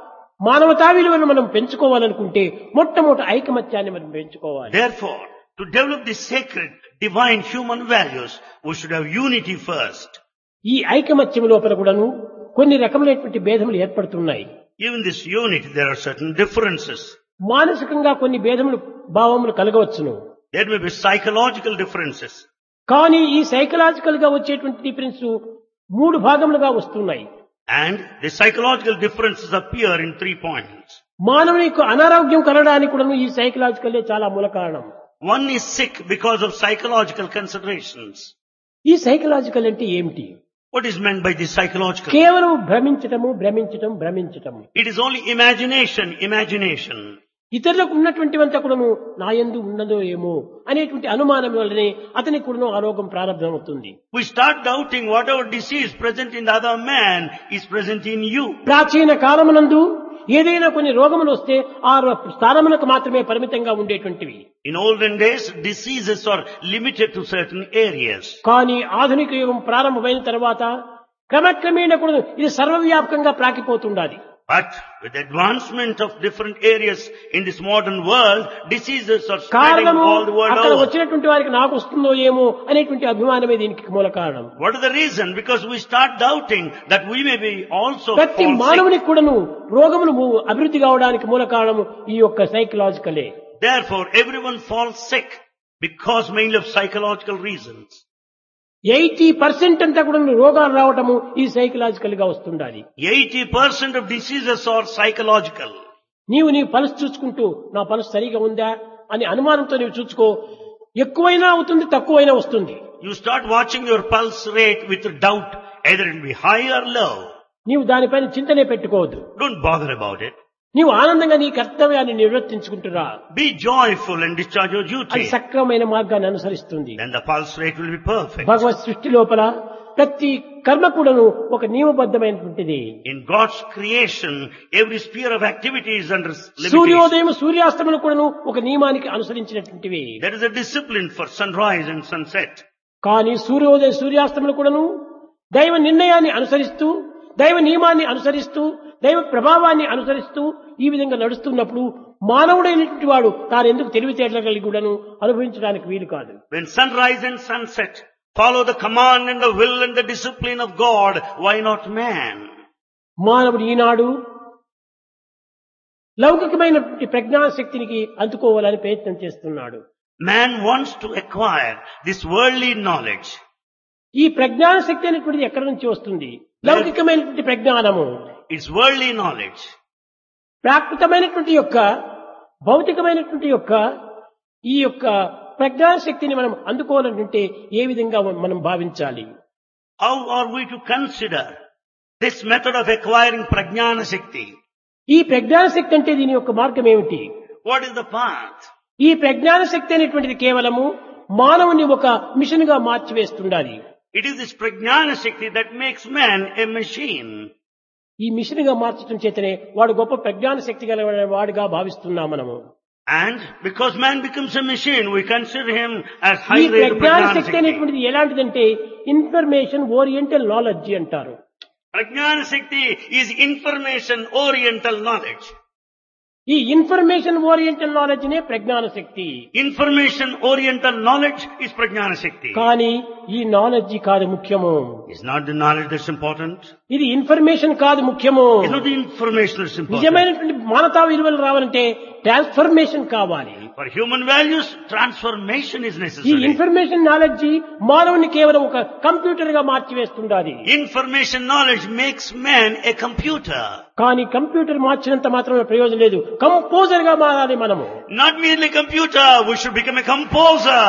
Speaker 1: మానవతా విలువను మనం పెంచుకోవాలనుకుంటే మొట్టమొదటి ఐకమత్యాన్ని మనం పెంచుకోవాలి.
Speaker 2: Therefore, to develop the sacred, divine human values, we should have unity first.
Speaker 1: ఈ ఐకమత్యం లోపల కూడాను కొన్ని రకములైనటువంటి భేదములు ఏర్పడుతున్నాయి.
Speaker 2: Even this unity, there are certain differences.
Speaker 1: మానసికంగా కొన్ని భేదములు భావములు కలగవచ్చును.
Speaker 2: There may be psychological differences.
Speaker 1: కానీ ఈ సైకలాజికల్ గా వచ్చేటువంటి డిఫరెన్స్ మూడు భాగములుగా వస్తున్నాయి.
Speaker 2: And the psychological differences appear in 3 points.
Speaker 1: మానవునికి అనారోగ్యం కలగడానికి కూడా ఈ సైకలాజికల్ చాలా మూల కారణం.
Speaker 2: One is sick because of psychological considerations.
Speaker 1: ఈ సైకలాజికల్ అంటే ఏమిటి?
Speaker 2: What is meant by this psychological?
Speaker 1: కేవలం భ్రమించటము.
Speaker 2: It is only imagination.
Speaker 1: ఇతరులకు ఉన్నటువంటివంతా కూడాను నా యందు ఉన్నదో ఏమో అనేటువంటి అనుమానం వల్లనే అతనికి కూడాను ఆ రోగం ప్రారంభమవుతుంది.
Speaker 2: We start doubting whatever disease present in the other man is present in you.
Speaker 1: ప్రాచీన కాలమునందు ఏదైనా కొన్ని రోగములు వస్తే ఆ స్థానములకు మాత్రమే పరిమితంగా ఉండేటువంటివి.
Speaker 2: In olden days, diseases are limited to certain areas.
Speaker 1: కానీ ఆధునిక యుగం ప్రారంభమైన తర్వాత క్రమక్రమేణా కూడా ఇది సర్వవ్యాపకంగా ప్రాకిపోతుండాలి.
Speaker 2: But with the advancement of different areas in this modern world, diseases are spreading
Speaker 1: కారణము
Speaker 2: all the world
Speaker 1: అక్కడ
Speaker 2: over.
Speaker 1: వచ్చినటువంటి వారికి నాకు వస్తుందో ఏమో అనేటువంటి అభిమానమే దీనికి మూల కారణం.
Speaker 2: What is the reason? Because we start doubting that we may be also
Speaker 1: ప్రతి
Speaker 2: fall sick.
Speaker 1: మానవునికి కూడాను రోగములు అభివృద్ధి కావడానికి మూల కారణము ఈ యొక్క సైకలాజికలే.
Speaker 2: Therefore, everyone falls sick because mainly of psychological reasons.
Speaker 1: 80% అంతా కూడా రోగాలు రావటము ఈ సైకలాజికల్ గా వస్తుండాలి.
Speaker 2: 80% of diseases are psychological.
Speaker 1: నీవు నీ పల్స్ చూసుకుంటూ నా పల్స్ సరిగా ఉందా అని అనుమానంతో నీవు చూసుకో. ఎక్కువైనా అవుతుంది, తక్కువైనా వస్తుంది.
Speaker 2: You start watching your pulse rate with doubt, either it will be high or low.
Speaker 1: నీవు దానిపైన చింతనే పెట్టుకోవద్దు.
Speaker 2: Don't bother about it.
Speaker 1: నీవు ఆనందంగా నీ కర్తవ్యాన్ని నిర్వర్తించుకుంటురా.
Speaker 2: Be joyful and discharge your
Speaker 1: అది
Speaker 2: duty.
Speaker 1: సక్రమమైన మార్గాన్ని అనుసరిస్తుంది.
Speaker 2: Then the pulse rate will be perfect.
Speaker 1: భగవత్ సృష్టి లోపల ప్రతి కర్మ కూడాను ఒక నియమబద్ధమైనటువంటిది.
Speaker 2: In God's creation, every sphere of activity is under limitation.
Speaker 1: సూర్యోదయం సూర్యాస్తమనం కూడాను ఒక నియమానికి అనుసరించినటువంటివి.
Speaker 2: There is a discipline for sunrise and sunset.
Speaker 1: కానీ సూర్యోదయ సూర్యాస్తమనం కూడాను దైవ నిర్ణయాన్ని అనుసరిస్తూ, దైవ నియమాన్ని అనుసరిస్తూ, దైవ ప్రభావాన్ని అనుసరిస్తూ ఈ విధంగా నడుస్తున్నప్పుడు మానవుడైనటువంటి వాడు తాను ఎందుకు తెలివితేటలు కలిగి కూడాను అనుభవించడానికి వీలు కాదు.
Speaker 2: When sunrise and sunset follow the command and the will and the discipline of God, why not man?
Speaker 1: మానవుడు ఈనాడు లౌకికమైనటువంటి ప్రజ్ఞాశక్తికి అందుకోవాలని ప్రయత్నం చేస్తున్నాడు.
Speaker 2: Man wants to acquire this worldly knowledge.
Speaker 1: ఈ ప్రజ్ఞాన శక్తి అనేటువంటిది ఎక్కడి నుంచి వస్తుంది? లౌకికమైనటువంటి ప్రజ్ఞానము,
Speaker 2: It's worldly knowledge.
Speaker 1: ప్రాకృతమైనటువంటి యొక్క భౌతికమైనటువంటి యొక్క ఈ యొక్క ప్రజ్ఞాన శక్తిని మనం అందుకోవాలంటే ఏ విధంగా మనం భావించాలి?
Speaker 2: How are we to consider this method of acquiring prajnana shakti?
Speaker 1: ఈ ప్రజ్ఞాన శక్తి అంటే దీని యొక్క మార్గం ఏమిటి?
Speaker 2: What is the path?
Speaker 1: ఈ ప్రజ్ఞాన శక్తి అనేటువంటిది కేవలము మానవుని ఒక మిషన్ గా మార్చివేస్తుండాలి.
Speaker 2: It is this prajnana shakti that makes man a machine.
Speaker 1: ఈ మిషన్ గా మార్చడం చేతనే వాడు గొప్ప ప్రజ్ఞాన శక్తి గల వాడిగా భావిస్తున్నాం మనము.
Speaker 2: And because man becomes a machine, we consider him as
Speaker 1: ఈ
Speaker 2: high grade
Speaker 1: ప్రజ్ఞాన
Speaker 2: prajnana
Speaker 1: శక్తి
Speaker 2: shakti.
Speaker 1: అనేటువంటిది ఎలాంటిదంటే ఇన్ఫర్మేషన్ ఓరియంటల్ నాలెడ్జ్ అంటారు.
Speaker 2: Prajnana shakti is information oriental knowledge.
Speaker 1: ఈ ఇన్ఫర్మేషన్ ఓరియంటల్ నాలెడ్జ్ నే ప్రజ్ఞాన శక్తి.
Speaker 2: Information oriental knowledge is prajnana shakti.
Speaker 1: కానీ ఈ knowledge కాదు ముఖ్యము.
Speaker 2: It's not the knowledge that's important.
Speaker 1: ఇది ఇన్ఫర్మేషన్ కాదు ముఖ్యము.
Speaker 2: It's not the information that's important.
Speaker 1: నిజమైనటువంటి మానవతా విలువలు రావాలంటే ట్రాన్స్ఫర్మేషన్ కావాలి.
Speaker 2: For human values, transformation is
Speaker 1: ఈ
Speaker 2: necessary.
Speaker 1: ఇన్ఫర్మేషన్ నాలెడ్జ్ మానవుని కేవలం ఒక కంప్యూటర్ గా మార్చివేస్తుండాలి.
Speaker 2: Information knowledge makes man a computer.
Speaker 1: కానీ కంప్యూటర్ మార్చినంత మాత్రమే ప్రయోజనం లేదు. కంపోజర్ గా మారాలి మనము.
Speaker 2: Not merely computer, we should become a composer.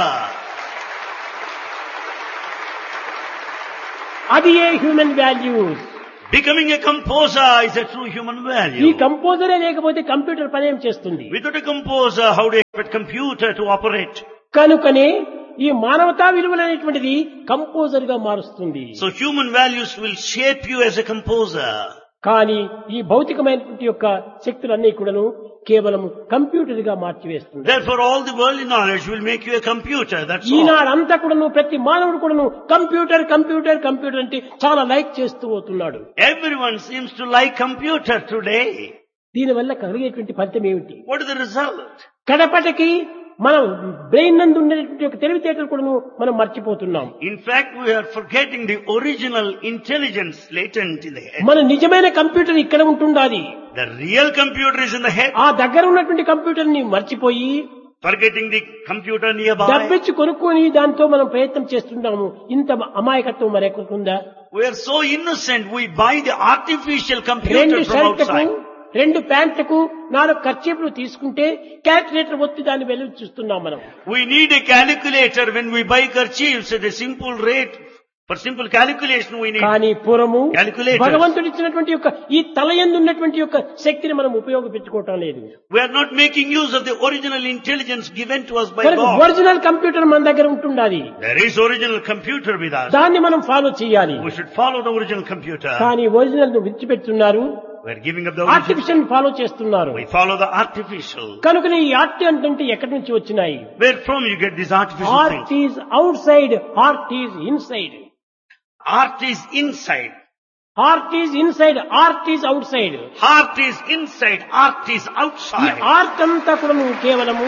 Speaker 1: అది a human values.
Speaker 2: Becoming a composer is a true human
Speaker 1: ఈ
Speaker 2: value.
Speaker 1: కంపోజరే లేకపోతే కంప్యూటర్ పనేం చేస్తుంది?
Speaker 2: Without a composer, how do you expect computer to operate?
Speaker 1: కనుకనే ఈ మానవతా విలువలు అనేటువంటిది కంపోజర్ గా మారుస్తుంది.
Speaker 2: So human values will shape you as a composer.
Speaker 1: కానీ ఈ భౌతికమైనటువంటి యొక్క శక్తులన్నీ కూడాను కేవలం కంప్యూటర్ గా మార్చివేస్తుంది.
Speaker 2: Therefore all the worldly knowledge will make you a computer, that's all.
Speaker 1: ఈనాడంతా కూడాను ప్రతి మానవుడు కూడాను కంప్యూటర్ కంప్యూటర్ కంప్యూటర్ అంటే చాలా లైక్ చేస్తూ పోతున్నాడు.
Speaker 2: Everyone seems to like computer today.
Speaker 1: దీనివల్ల కలిగేటువంటి ఫలితం ఏమిటి?
Speaker 2: What is the result?
Speaker 1: కడపటికి మనం బ్రెయిన్ నందు ఉండేటువంటి ఒక తెలివితేటలు కూడాను మనం మర్చిపోతున్నాం.
Speaker 2: In fact, we are forgetting the original intelligence latent in the head.
Speaker 1: మన నిజమైన కంప్యూటర్ ఇక్కడ ఉంటుండాలి.
Speaker 2: The real computer is in the head.
Speaker 1: ఆ దగ్గర ఉన్నటువంటి కంప్యూటర్ ని మర్చిపోయి
Speaker 2: Forgetting the computer nearby.
Speaker 1: డబ్బిచ్చి కొనుక్కొని దాంతో మనం ప్రయత్నం చేస్తున్నాము. ఇంత అమాయకత్వం మరెక్కడుందా?
Speaker 2: We are so innocent, we buy the artificial computer
Speaker 1: రెండు
Speaker 2: from
Speaker 1: షర్ట్లకు
Speaker 2: outside.
Speaker 1: 2 ప్యాంట్లకు 4 ఖర్చీపులు తీసుకుంటే క్యాల్కులేటర్ ఒత్తి దాన్ని వెలుగు చూస్తున్నాం మనం.
Speaker 2: We need a calculator when we buy kerchiefs at a simple rate. For simple calculation we need.
Speaker 1: కానీ పూర్వము
Speaker 2: Calculators.
Speaker 1: భగవంతుడు ఇచ్చినటువంటి యొక్క ఈ తలయందు ఉన్నటువంటి యొక్క శక్తిని మనం ఉపయోగించుకోవటం లేదు.
Speaker 2: We are not making use of the original intelligence given to us by
Speaker 1: కనుక
Speaker 2: God.
Speaker 1: ఒరిజినల్ కంప్యూటర్ మన దగ్గర ఉంటుండాలి.
Speaker 2: There is original computer with us.
Speaker 1: దాన్ని మనం ఫాలో చేయాలి.
Speaker 2: We should follow the original computer.
Speaker 1: కానీ ఒరిజినల్ ను విడిచిపెడుతున్నారు.
Speaker 2: We are giving up the original.
Speaker 1: Artificial follow చేస్తున్నారు.
Speaker 2: We follow the artificial.
Speaker 1: కనుక ఈ ఆర్ట్ అంటే ఎక్కడి నుంచి వచ్చినాయి?
Speaker 2: Where from you get these artificial
Speaker 1: art
Speaker 2: things?
Speaker 1: Is out side, art is inside.
Speaker 2: Art is inside.
Speaker 1: Art is inside, art is out side.
Speaker 2: Heart is inside. Art is
Speaker 1: ఈ
Speaker 2: outside.
Speaker 1: Art అంతా కూడా నువ్వు కేవలము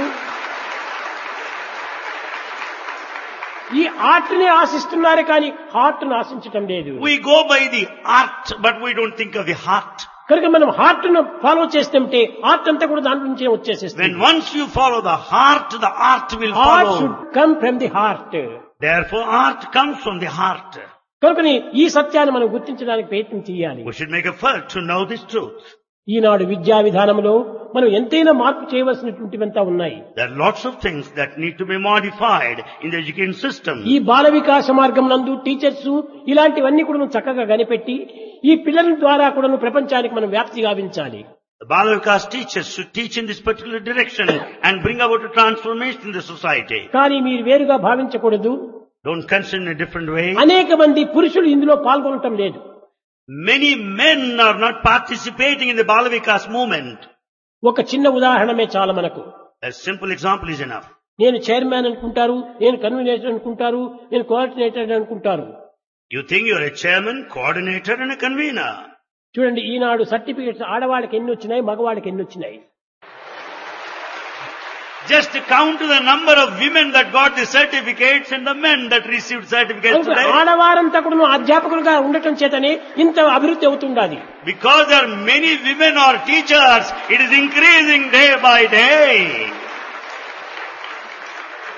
Speaker 1: ఈ art ని ఆశిస్తున్నారు కానీ heart ను ఆశించటం లేదు.
Speaker 2: We go by the art, but we don't think of the heart.
Speaker 1: కనుక మనం హార్ట్ ను ఫాలో చేస్తుంటే ఆర్ట్ అంతా కూడా దాని నుంచే వచ్చేసేస్తుంది.
Speaker 2: When once you follow the heart will
Speaker 1: heart
Speaker 2: follow.
Speaker 1: Should come from the heart.
Speaker 2: Therefore art comes from the heart.
Speaker 1: కనుకని ఈ సత్యాన్ని మనం గుర్తించడానికి ప్రయత్నం చేయాలి.
Speaker 2: We should make effort to know this truth.
Speaker 1: ఈనాడు విద్యా విధానంలో మనం ఎంతైనా మార్పు చేయవలసినటువంటివంతా ఉన్నాయి.
Speaker 2: There are lots of things that need to be modified in the education system.
Speaker 1: ఈ బాల వికాస మార్గం నందు టీచర్స్ ఇలాంటివన్నీ కూడా చక్కగా కనిపెట్టి ఈ పిల్లల ద్వారా కూడా ప్రపంచానికి మనం వ్యాప్తి గావించాలి.
Speaker 2: The Bala Vikas teachers should teach in this particular direction and bring about a transformation in the society.
Speaker 1: కానీ మీరు వేరుగా భావించకూడదు.
Speaker 2: Don't consider in a different way.
Speaker 1: అనేక మంది పురుషులు ఇందులో పాల్గొనటం లేదు.
Speaker 2: Many men are not participating in the Bala Vikas movement.
Speaker 1: ఒక చిన్న ఉదాహరణమే చాలా మనకు.
Speaker 2: A simple example is enough.
Speaker 1: నేను చైర్మన్ అనుకుంటారు, నేను కన్వీనర్ అనుకుంటారు, నేను కోఆర్డినేటర్ అనుకుంటారు.
Speaker 2: You think you're a chairman, coordinator and a convener.
Speaker 1: చూడండి ఈనాడు సర్టిఫికెట్స్ ఆడవాళ్ళకి ఎన్ని వచ్చినాయి, మగవాళ్ళకి ఎన్ని వచ్చినాయి?
Speaker 2: Just count the number of women that got the certificates and the men that received certificates today.
Speaker 1: ఆడవారంతా కూడా అధ్యాపకులుగా ఉండటం చేతనే ఇంత అభివృద్ధి అవుతుండాలి.
Speaker 2: Because there are many women or teachers, it is increasing day by day.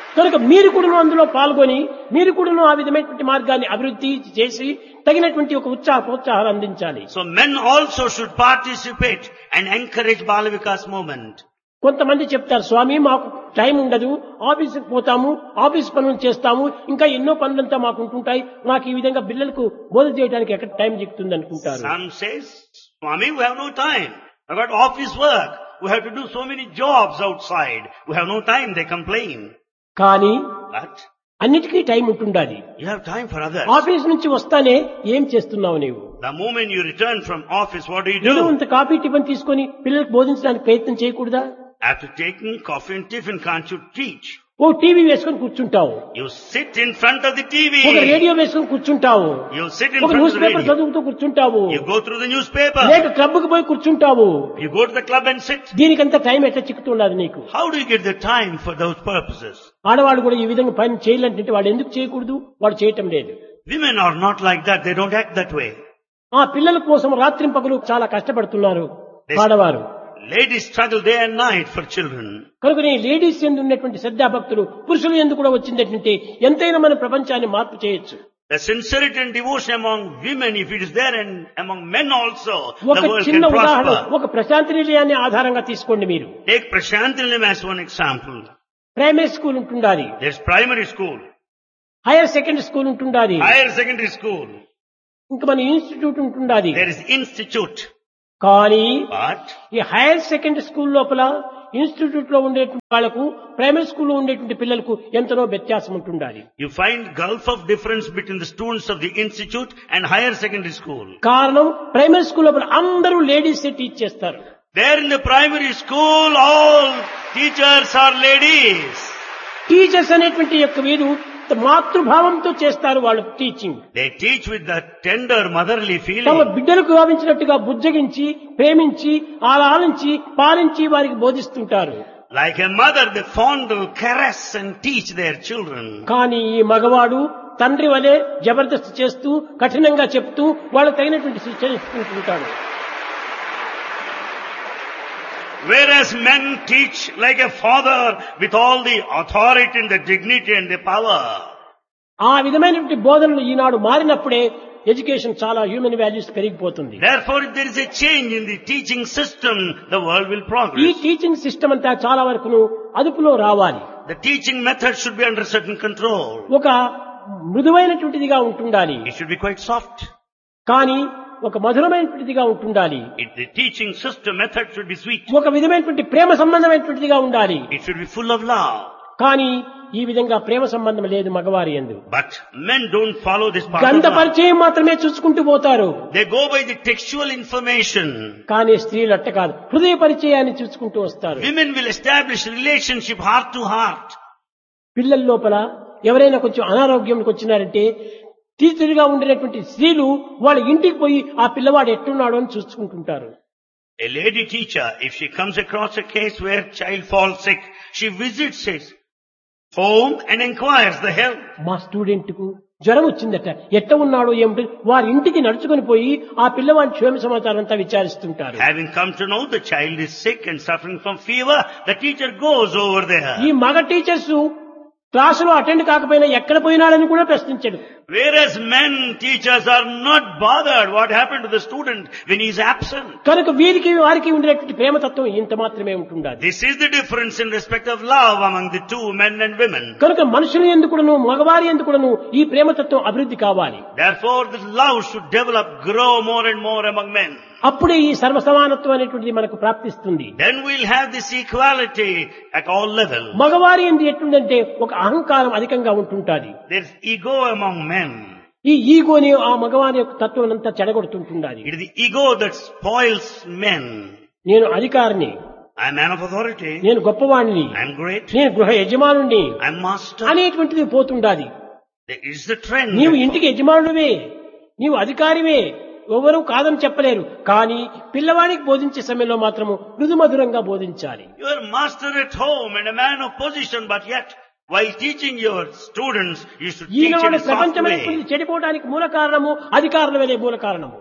Speaker 1: కనుక మీరు కూడా అందులో పాల్గొని మీరు కూడా ఆ విధమైనటువంటి మార్గాన్ని అభివృద్ధి చేసి తగినటువంటి ఒక ప్రోత్సాహాలు అందించాలి.
Speaker 2: So men also should participate and encourage Bala Vikas movement.
Speaker 1: కొంతమంది చెప్తారు, స్వామి మాకు టైం ఉండదు, ఆఫీసుకు పోతాము, ఆఫీస్ పనులు చేస్తాము, ఇంకా ఎన్నో పనులంతా మాకు ఉంటుంటాయి, మాకు ఈ విధంగా పిల్లలకు బోధ చేయడానికి ఎక్కడ టైం చిక్కుతుంది అనుకుంటారు.
Speaker 2: Some says, Swami, we have no time. I've got office work. We have to do so many jobs outside. We have no time, they complain.
Speaker 1: కానీ
Speaker 2: But
Speaker 1: అన్నిటికీ టైం ఉంటుండాలి.
Speaker 2: you have time for others.
Speaker 1: Office నుంచి వస్తానే ఏం చేస్తున్నావు నీవు?
Speaker 2: The moment you return from office, what do you
Speaker 1: నేను
Speaker 2: do?
Speaker 1: ఇంత కాఫీ టిఫిన్ తీసుకొని పిల్లలకు బోధించడానికి ప్రయత్నం చేయకూడదా?
Speaker 2: After taking coffee and tiffin, can't you teach?
Speaker 1: Oh TV వేసుకొని కూర్చుంటావు,
Speaker 2: You sit in front of the TV.
Speaker 1: ఒక రేడియో వేసుకొని కూర్చుంటావు,
Speaker 2: You sit in
Speaker 1: ఒక
Speaker 2: front of
Speaker 1: news
Speaker 2: the
Speaker 1: paper
Speaker 2: radio.
Speaker 1: చదువుతూ కూర్చుంటావు,
Speaker 2: You go through the newspaper.
Speaker 1: లేక club కు పోయి కూర్చుంటావు.
Speaker 2: You go to the club and sit.
Speaker 1: దీనికంత time ఎట్లా చిక్కుతున్నది నీకు?
Speaker 2: How do you get the time for those purposes?
Speaker 1: ఆడవాడు కూడా ఈ విధంగా పని చేయాలంటే వాడు ఎందుకు చేయకూడదు? వాడు చేయటం లేదు.
Speaker 2: Women are not like that. They don't act that way.
Speaker 1: ఆ పిల్లల కోసం రాత్రింపగలు చాలా కష్టపడుతున్నారు ఆడవారు.
Speaker 2: Ladies struggle day and night for children.
Speaker 1: కనుకనే లేడీస్ ఎందు ఉన్నటువంటి శ్రద్ధాభక్తులు పురుషులు ఎందుకు కూడా వచ్చిందంటే ఎంతైనా మన ప్రపంచాన్ని మార్పు చేయొచ్చు.
Speaker 2: The sincerity and devotion among women, if it is there, and among men also,
Speaker 1: ఒక
Speaker 2: the world
Speaker 1: చిన్న
Speaker 2: can
Speaker 1: ఉదాహరణ,
Speaker 2: prosper.
Speaker 1: ఒక ప్రశాంతి నిలయాన్ని ఆధారంగా తీసుకోండి మీరు.
Speaker 2: Take Prashant Nilayam as one example.
Speaker 1: Primary school ఉంటుండాలి,
Speaker 2: There's primary school,
Speaker 1: higher secondary school ఉంటుండాలి,
Speaker 2: higher secondary school,
Speaker 1: ఇంకా మన ఇన్స్టిట్యూట్ ఉంటుండాలి.
Speaker 2: there is institute.
Speaker 1: కానీ
Speaker 2: But
Speaker 1: ఈ హైయర్ సెకండరీ స్కూల్ లోపల ఇన్స్టిట్యూట్ లో ఉండేటువంటి వాళ్లకు ప్రైమరీ స్కూల్లో ఉండేటువంటి పిల్లలకు ఎంతనో వ్యత్యాసం ఉంటుండాలి.
Speaker 2: you find gulf of difference between the students of the institute and higher secondary school.
Speaker 1: కారణం ప్రైమరీ స్కూల్ లోపల అందరూ లేడీస్ టీచ్ చేస్తారు.
Speaker 2: There in the primary school, all teachers are ladies.
Speaker 1: Teachers అనేటువంటి యొక్క వీరు మాతృభావంతో చేస్తారు వాళ్ళు teaching.
Speaker 2: They teach with that tender motherly
Speaker 1: తమ
Speaker 2: feeling.
Speaker 1: బిడ్డలకు భావించినట్టుగా బుజ్జగించి ప్రేమించి ఆలాలించి పాలించి వారికి బోధిస్తుంటారు.
Speaker 2: Like a mother, they fondle, caress and teach their children.
Speaker 1: కానీ ఈ మగవాడు తండ్రి వలె జబర్దస్త్ చేస్తూ కఠినంగా చెప్తూ వాళ్ళకు తగినటువంటి శిక్షణ ఇస్తుంటాడు.
Speaker 2: Whereas men teach like a father with all the authority and the dignity and the power.
Speaker 1: ఆ విధమైనటువంటి బోధనలు ఈనాడు మారినప్పుడే ఎడ్యుకేషన్ చాలా హ్యూమన్ వాల్యూస్ పెరిగిపోతుంది.
Speaker 2: Therefore, if there is a change in the teaching system, the world will
Speaker 1: ఈ
Speaker 2: progress.
Speaker 1: Teaching system అంతా చాలా వరకును అదుపులో రావాలి.
Speaker 2: The teaching method should be under certain control.
Speaker 1: ఒక మృదువైనటువంటిదిగా ఉంటుండాలి,
Speaker 2: It should be quite soft.
Speaker 1: కానీ ఒక మధురమైనటువంటిదిగా ఉంటుండాలి.
Speaker 2: The teaching system method should be sweet.
Speaker 1: ఒక విధమైనటువంటి ప్రేమ సంబంధమైనటువంటిదిగా ఉండాలి.
Speaker 2: It should be full of love.
Speaker 1: కానీ ఈ విధంగా ప్రేమ సంబంధం లేదు మగవారి యందు.
Speaker 2: But men don't follow this path of
Speaker 1: గంధ
Speaker 2: love.
Speaker 1: పరిచయం మాత్రమే చూసుకుంటూ పోతారు.
Speaker 2: They go by the textual information.
Speaker 1: కానీ స్త్రీలు అట్ట కాదు, హృదయ పరిచయాన్ని చూసుకుంటూ వస్తారు.
Speaker 2: Women will establish relationship heart to heart.
Speaker 1: పిల్లల లోపల ఎవరైనా కొంచెం అనారోగ్యంకి వచ్చినారంటే టీచర్గా ఉండేటువంటి స్త్రీలు వాళ్ళ ఇంటికి పోయి ఆ పిల్లవాడు ఎట్టున్నాడు అని చూసుకుంటుంటారు.
Speaker 2: A lady teacher, if she comes across a case where child falls sick, she visits his home and inquires the health.
Speaker 1: మా స్టూడెంట్ కు జ్వరం వచ్చిందట, ఎట్ట ఉన్నాడో ఏమిటి, వారి ఇంటికి నడుచుకొని పోయి ఆ పిల్లవాడి క్షేమ సమాచారం అంతా విచారిస్తుంటారు.
Speaker 2: Having come to know the child is sick and suffering from fever, the teacher goes over there.
Speaker 1: ఈ మగ టీచర్స్ క్లాసులో అటెండ్ కాకపోయినా ఎక్కడ పోయినాడని కూడా ప్రశ్నించడు.
Speaker 2: Whereas men teachers are not bothered what happened to the student when he is absent.
Speaker 1: కనుక వీరికి వారికి ఉండేటువంటి ప్రేమతత్వం ఇంత మాత్రమే ఉంటుండాలి.
Speaker 2: This is the difference in respect of love among the two men and women.
Speaker 1: కనుక మనుషులు ఎందుకును మగవారి ఎందుకును ఈ ప్రేమతత్వం అభివృద్ధి కావాలి.
Speaker 2: Therefore, this love should develop, grow more and more among men.
Speaker 1: అప్పుడే ఈ సర్వసమానత్వం అనేటువంటిది మనకు ప్రాప్తిస్తుంది.
Speaker 2: Then we'll have this equality at all levels.
Speaker 1: మగవారి ఎందు ఎట్లుందంటే ఒక అహంకారం అధికంగా ఉంటుంటాది.
Speaker 2: There's ego among men.
Speaker 1: ఈ ఈగోని ఆ మగవారి యొక్క తత్వం అంతా చెడగొడుతుంటుండాలి.
Speaker 2: It is the ego that spoils men.
Speaker 1: నేను అధికారిని,
Speaker 2: I'm man of authority.
Speaker 1: నేను గొప్పవాణ్ణి,
Speaker 2: I'm great.
Speaker 1: నేను గృహ యజమానుణ్ణి
Speaker 2: I'm master.
Speaker 1: అనేటువంటిది పోతుండాది.
Speaker 2: There is the trend.
Speaker 1: నీవు ఇంటికి యజమానుడివే, నీవు అధికారివే, ఎవరూ కాదని చెప్పలేరు. కానీ పిల్లవాడికి బోధించే సమయంలో మాత్రము మృదుమధురంగా బోధించాలి.
Speaker 2: You are master at home and a man of position, but yet while teaching your students, you should teach in
Speaker 1: Eenadu
Speaker 2: a soft
Speaker 1: ప్రపంచమైన
Speaker 2: way.
Speaker 1: చెడిపోవడానికి మూల కారణము అధికారుల వలె మూల కారణము.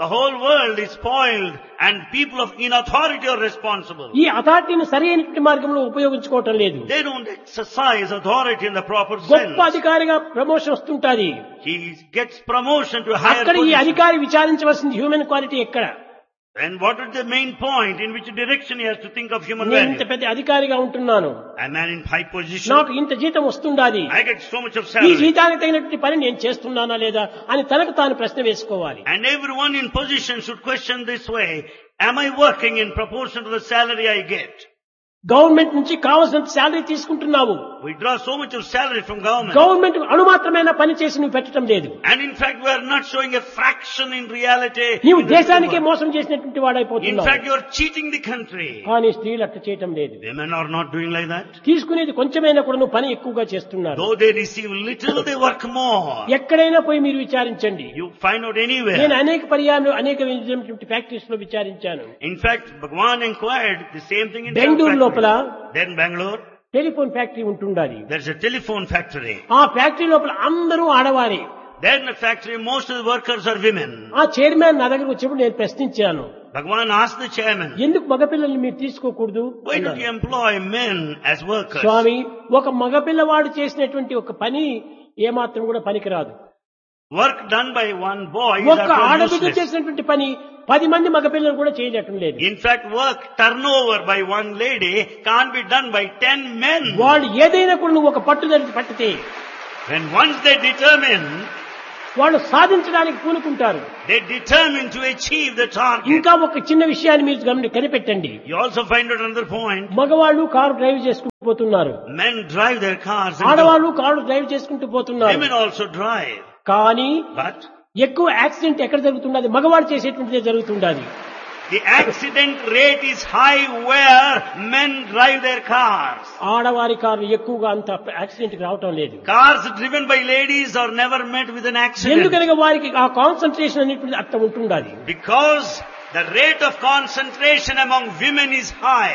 Speaker 2: The whole world is spoiled and people in authority are responsible.
Speaker 1: ఈ అథారిటీని సరైన మార్గంలో ఉపయోగించుకోవటం లేదు.
Speaker 2: They don't exercise authority in the proper
Speaker 1: గొప్ప
Speaker 2: sense.
Speaker 1: అధికారిగా promotion వస్తుంటాది.
Speaker 2: He gets promotion to higher
Speaker 1: అక్కడ ఈ
Speaker 2: position.
Speaker 1: అధికారి విచారించవలసింది హ్యూమన్ క్వాలిటీ ఎక్కడ?
Speaker 2: And what is the main point? In which direction he has to think of human
Speaker 1: నేను ఇంత
Speaker 2: value?
Speaker 1: పెద్ద అధికారిగా ఉంటున్నాను,
Speaker 2: A man in high position.
Speaker 1: నాకు ఇంత జీతం వస్తుండాది,
Speaker 2: I get so much of
Speaker 1: ఈ
Speaker 2: salary.
Speaker 1: జీతానికి తగినటువంటి పని నేను చేస్తున్నానా లేదా అని తనకు తాను ప్రశ్న వేసుకోవాలి.
Speaker 2: And everyone in position should question this way. Am I working in proportion to the salary I get?
Speaker 1: Government నుంచి కావాల్సినంత శాలరీ తీసుకుంటున్నావు,
Speaker 2: We draw so much of salary from government.
Speaker 1: Government అణుమాత్రమైన పని చేసి నువ్వు పెట్టడం లేదు.
Speaker 2: And in fact, we are not showing a fraction in reality.
Speaker 1: నీవు
Speaker 2: in the
Speaker 1: దేశానికే
Speaker 2: world.
Speaker 1: మోసం చేసినటువంటి
Speaker 2: In
Speaker 1: వాడైపోతున్నావు.
Speaker 2: fact, you are cheating the country.
Speaker 1: కానీ స్త్రీలు అట్లా చేయటం లేదు.
Speaker 2: Women are not doing like that.
Speaker 1: తీసుకునేది కొంచెమైనా కూడా నువ్వు పని ఎక్కువగా చేస్తున్నారు.
Speaker 2: Though they receive little, they work more.
Speaker 1: ఎక్కడైనా పోయి మీరు విచారించండి.
Speaker 2: You find out anywhere.
Speaker 1: నేను అనేక పర్యాలు అనేక ఫ్యాక్టరీస్ లో విచారించాను.
Speaker 2: In fact, Bhagwan inquired the same thing in
Speaker 1: Bengaluru లోపల
Speaker 2: Then Bangalore,
Speaker 1: టెలిఫోన్ ఫ్యాక్టరీ ఉంటుండాలి.
Speaker 2: there's a telephone factory.
Speaker 1: ఆ ఫ్యాక్టరీ లోపల అందరూ ఆడవారే.
Speaker 2: There in the factory, most of the workers are women.
Speaker 1: ఆ చైర్మన్ నా దగ్గరకు వచ్చినప్పుడు నేను ప్రశ్నించాను,
Speaker 2: Bhagwan asked the chairman,
Speaker 1: ఎందుకు మగపిల్లల్ని మీరు తీసుకోకూడదు
Speaker 2: why don't
Speaker 1: అన్నాను.
Speaker 2: you employ men as workers?
Speaker 1: స్వామి, ఒక మగపిల్లవాడు చేసినటువంటి ఒక పని ఏమాత్రం కూడా పనికిరాదు.
Speaker 2: Work done by one boy is
Speaker 1: ఒక్క
Speaker 2: utterly
Speaker 1: ఆడబిడ్డ
Speaker 2: useless.
Speaker 1: చేసినటువంటి పని 10 మంది మగపిల్లలు కూడా చేయటం లేదు.
Speaker 2: In fact, work turnover by one lady can't be done by 10 men.
Speaker 1: వాళ్ళు ఏదైనా కూడా నువ్వు ఒక పట్టుదల పట్టితే
Speaker 2: When once they determine,
Speaker 1: వాళ్ళు సాధించడానికి పూనుకుంటారు.
Speaker 2: they determine to achieve the target.
Speaker 1: ఇంకా ఒక చిన్న విషయాన్ని మీరు కనిపెట్టండి.
Speaker 2: You also find out another point.
Speaker 1: మగవాళ్ళు కారు డ్రైవ్ చేసుకుంటూ పోతున్నారు,
Speaker 2: Men drive their cars and
Speaker 1: ఆడవాళ్ళు కారు డ్రైవ్ చేసుకుంటూ పోతున్నారు.
Speaker 2: women also drive.
Speaker 1: కానీ
Speaker 2: But
Speaker 1: ఎక్కువ యాక్సిడెంట్ ఎక్కడ జరుగుతున్నది? మగవాడు చేసేటువంటిదే జరుగుతుండాలి.
Speaker 2: the accident rate is high where men drive their cars.
Speaker 1: ఆడవారి కార్లు ఎక్కువగా అంత యాక్సిడెంట్ రావటం లేదు.
Speaker 2: Cars driven by ladies are never met with an accident.
Speaker 1: ఎందుకనగా వారికి ఆ కాన్సన్ట్రేషన్ అనేటువంటి అట్లా ఉంటుండాలి.
Speaker 2: Because the rate of concentration among women is high.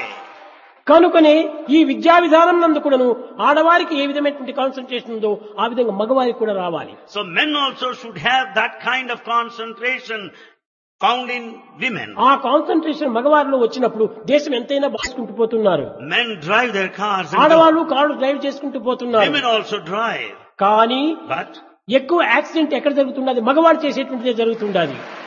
Speaker 1: కనుకనే ఈ విద్యా విధానం నందు కూడాను ఆడవారికి ఏ విధమైనటువంటి కాన్సన్ట్రేషన్ ఉందో ఆ విధంగా మగవారికి కూడా రావాలి.
Speaker 2: So men also should have that kind of concentration found in women.
Speaker 1: ఆ కాన్సన్ట్రేషన్ మగవారిలో వచ్చినప్పుడు దేశం ఎంతైనా బాసుకుంటూ పోతున్నారు.
Speaker 2: Men drive their cars and
Speaker 1: ఆడవాళ్ళు కారు డ్రైవ్ చేసుకుంటూ పోతున్నారు.
Speaker 2: women also drive.
Speaker 1: కానీ
Speaker 2: But
Speaker 1: ఎక్కువ యాక్సిడెంట్ ఎక్కడ జరుగుతున్నది? మగవాడు చేసేటువంటిదే జరుగుతుండాలి.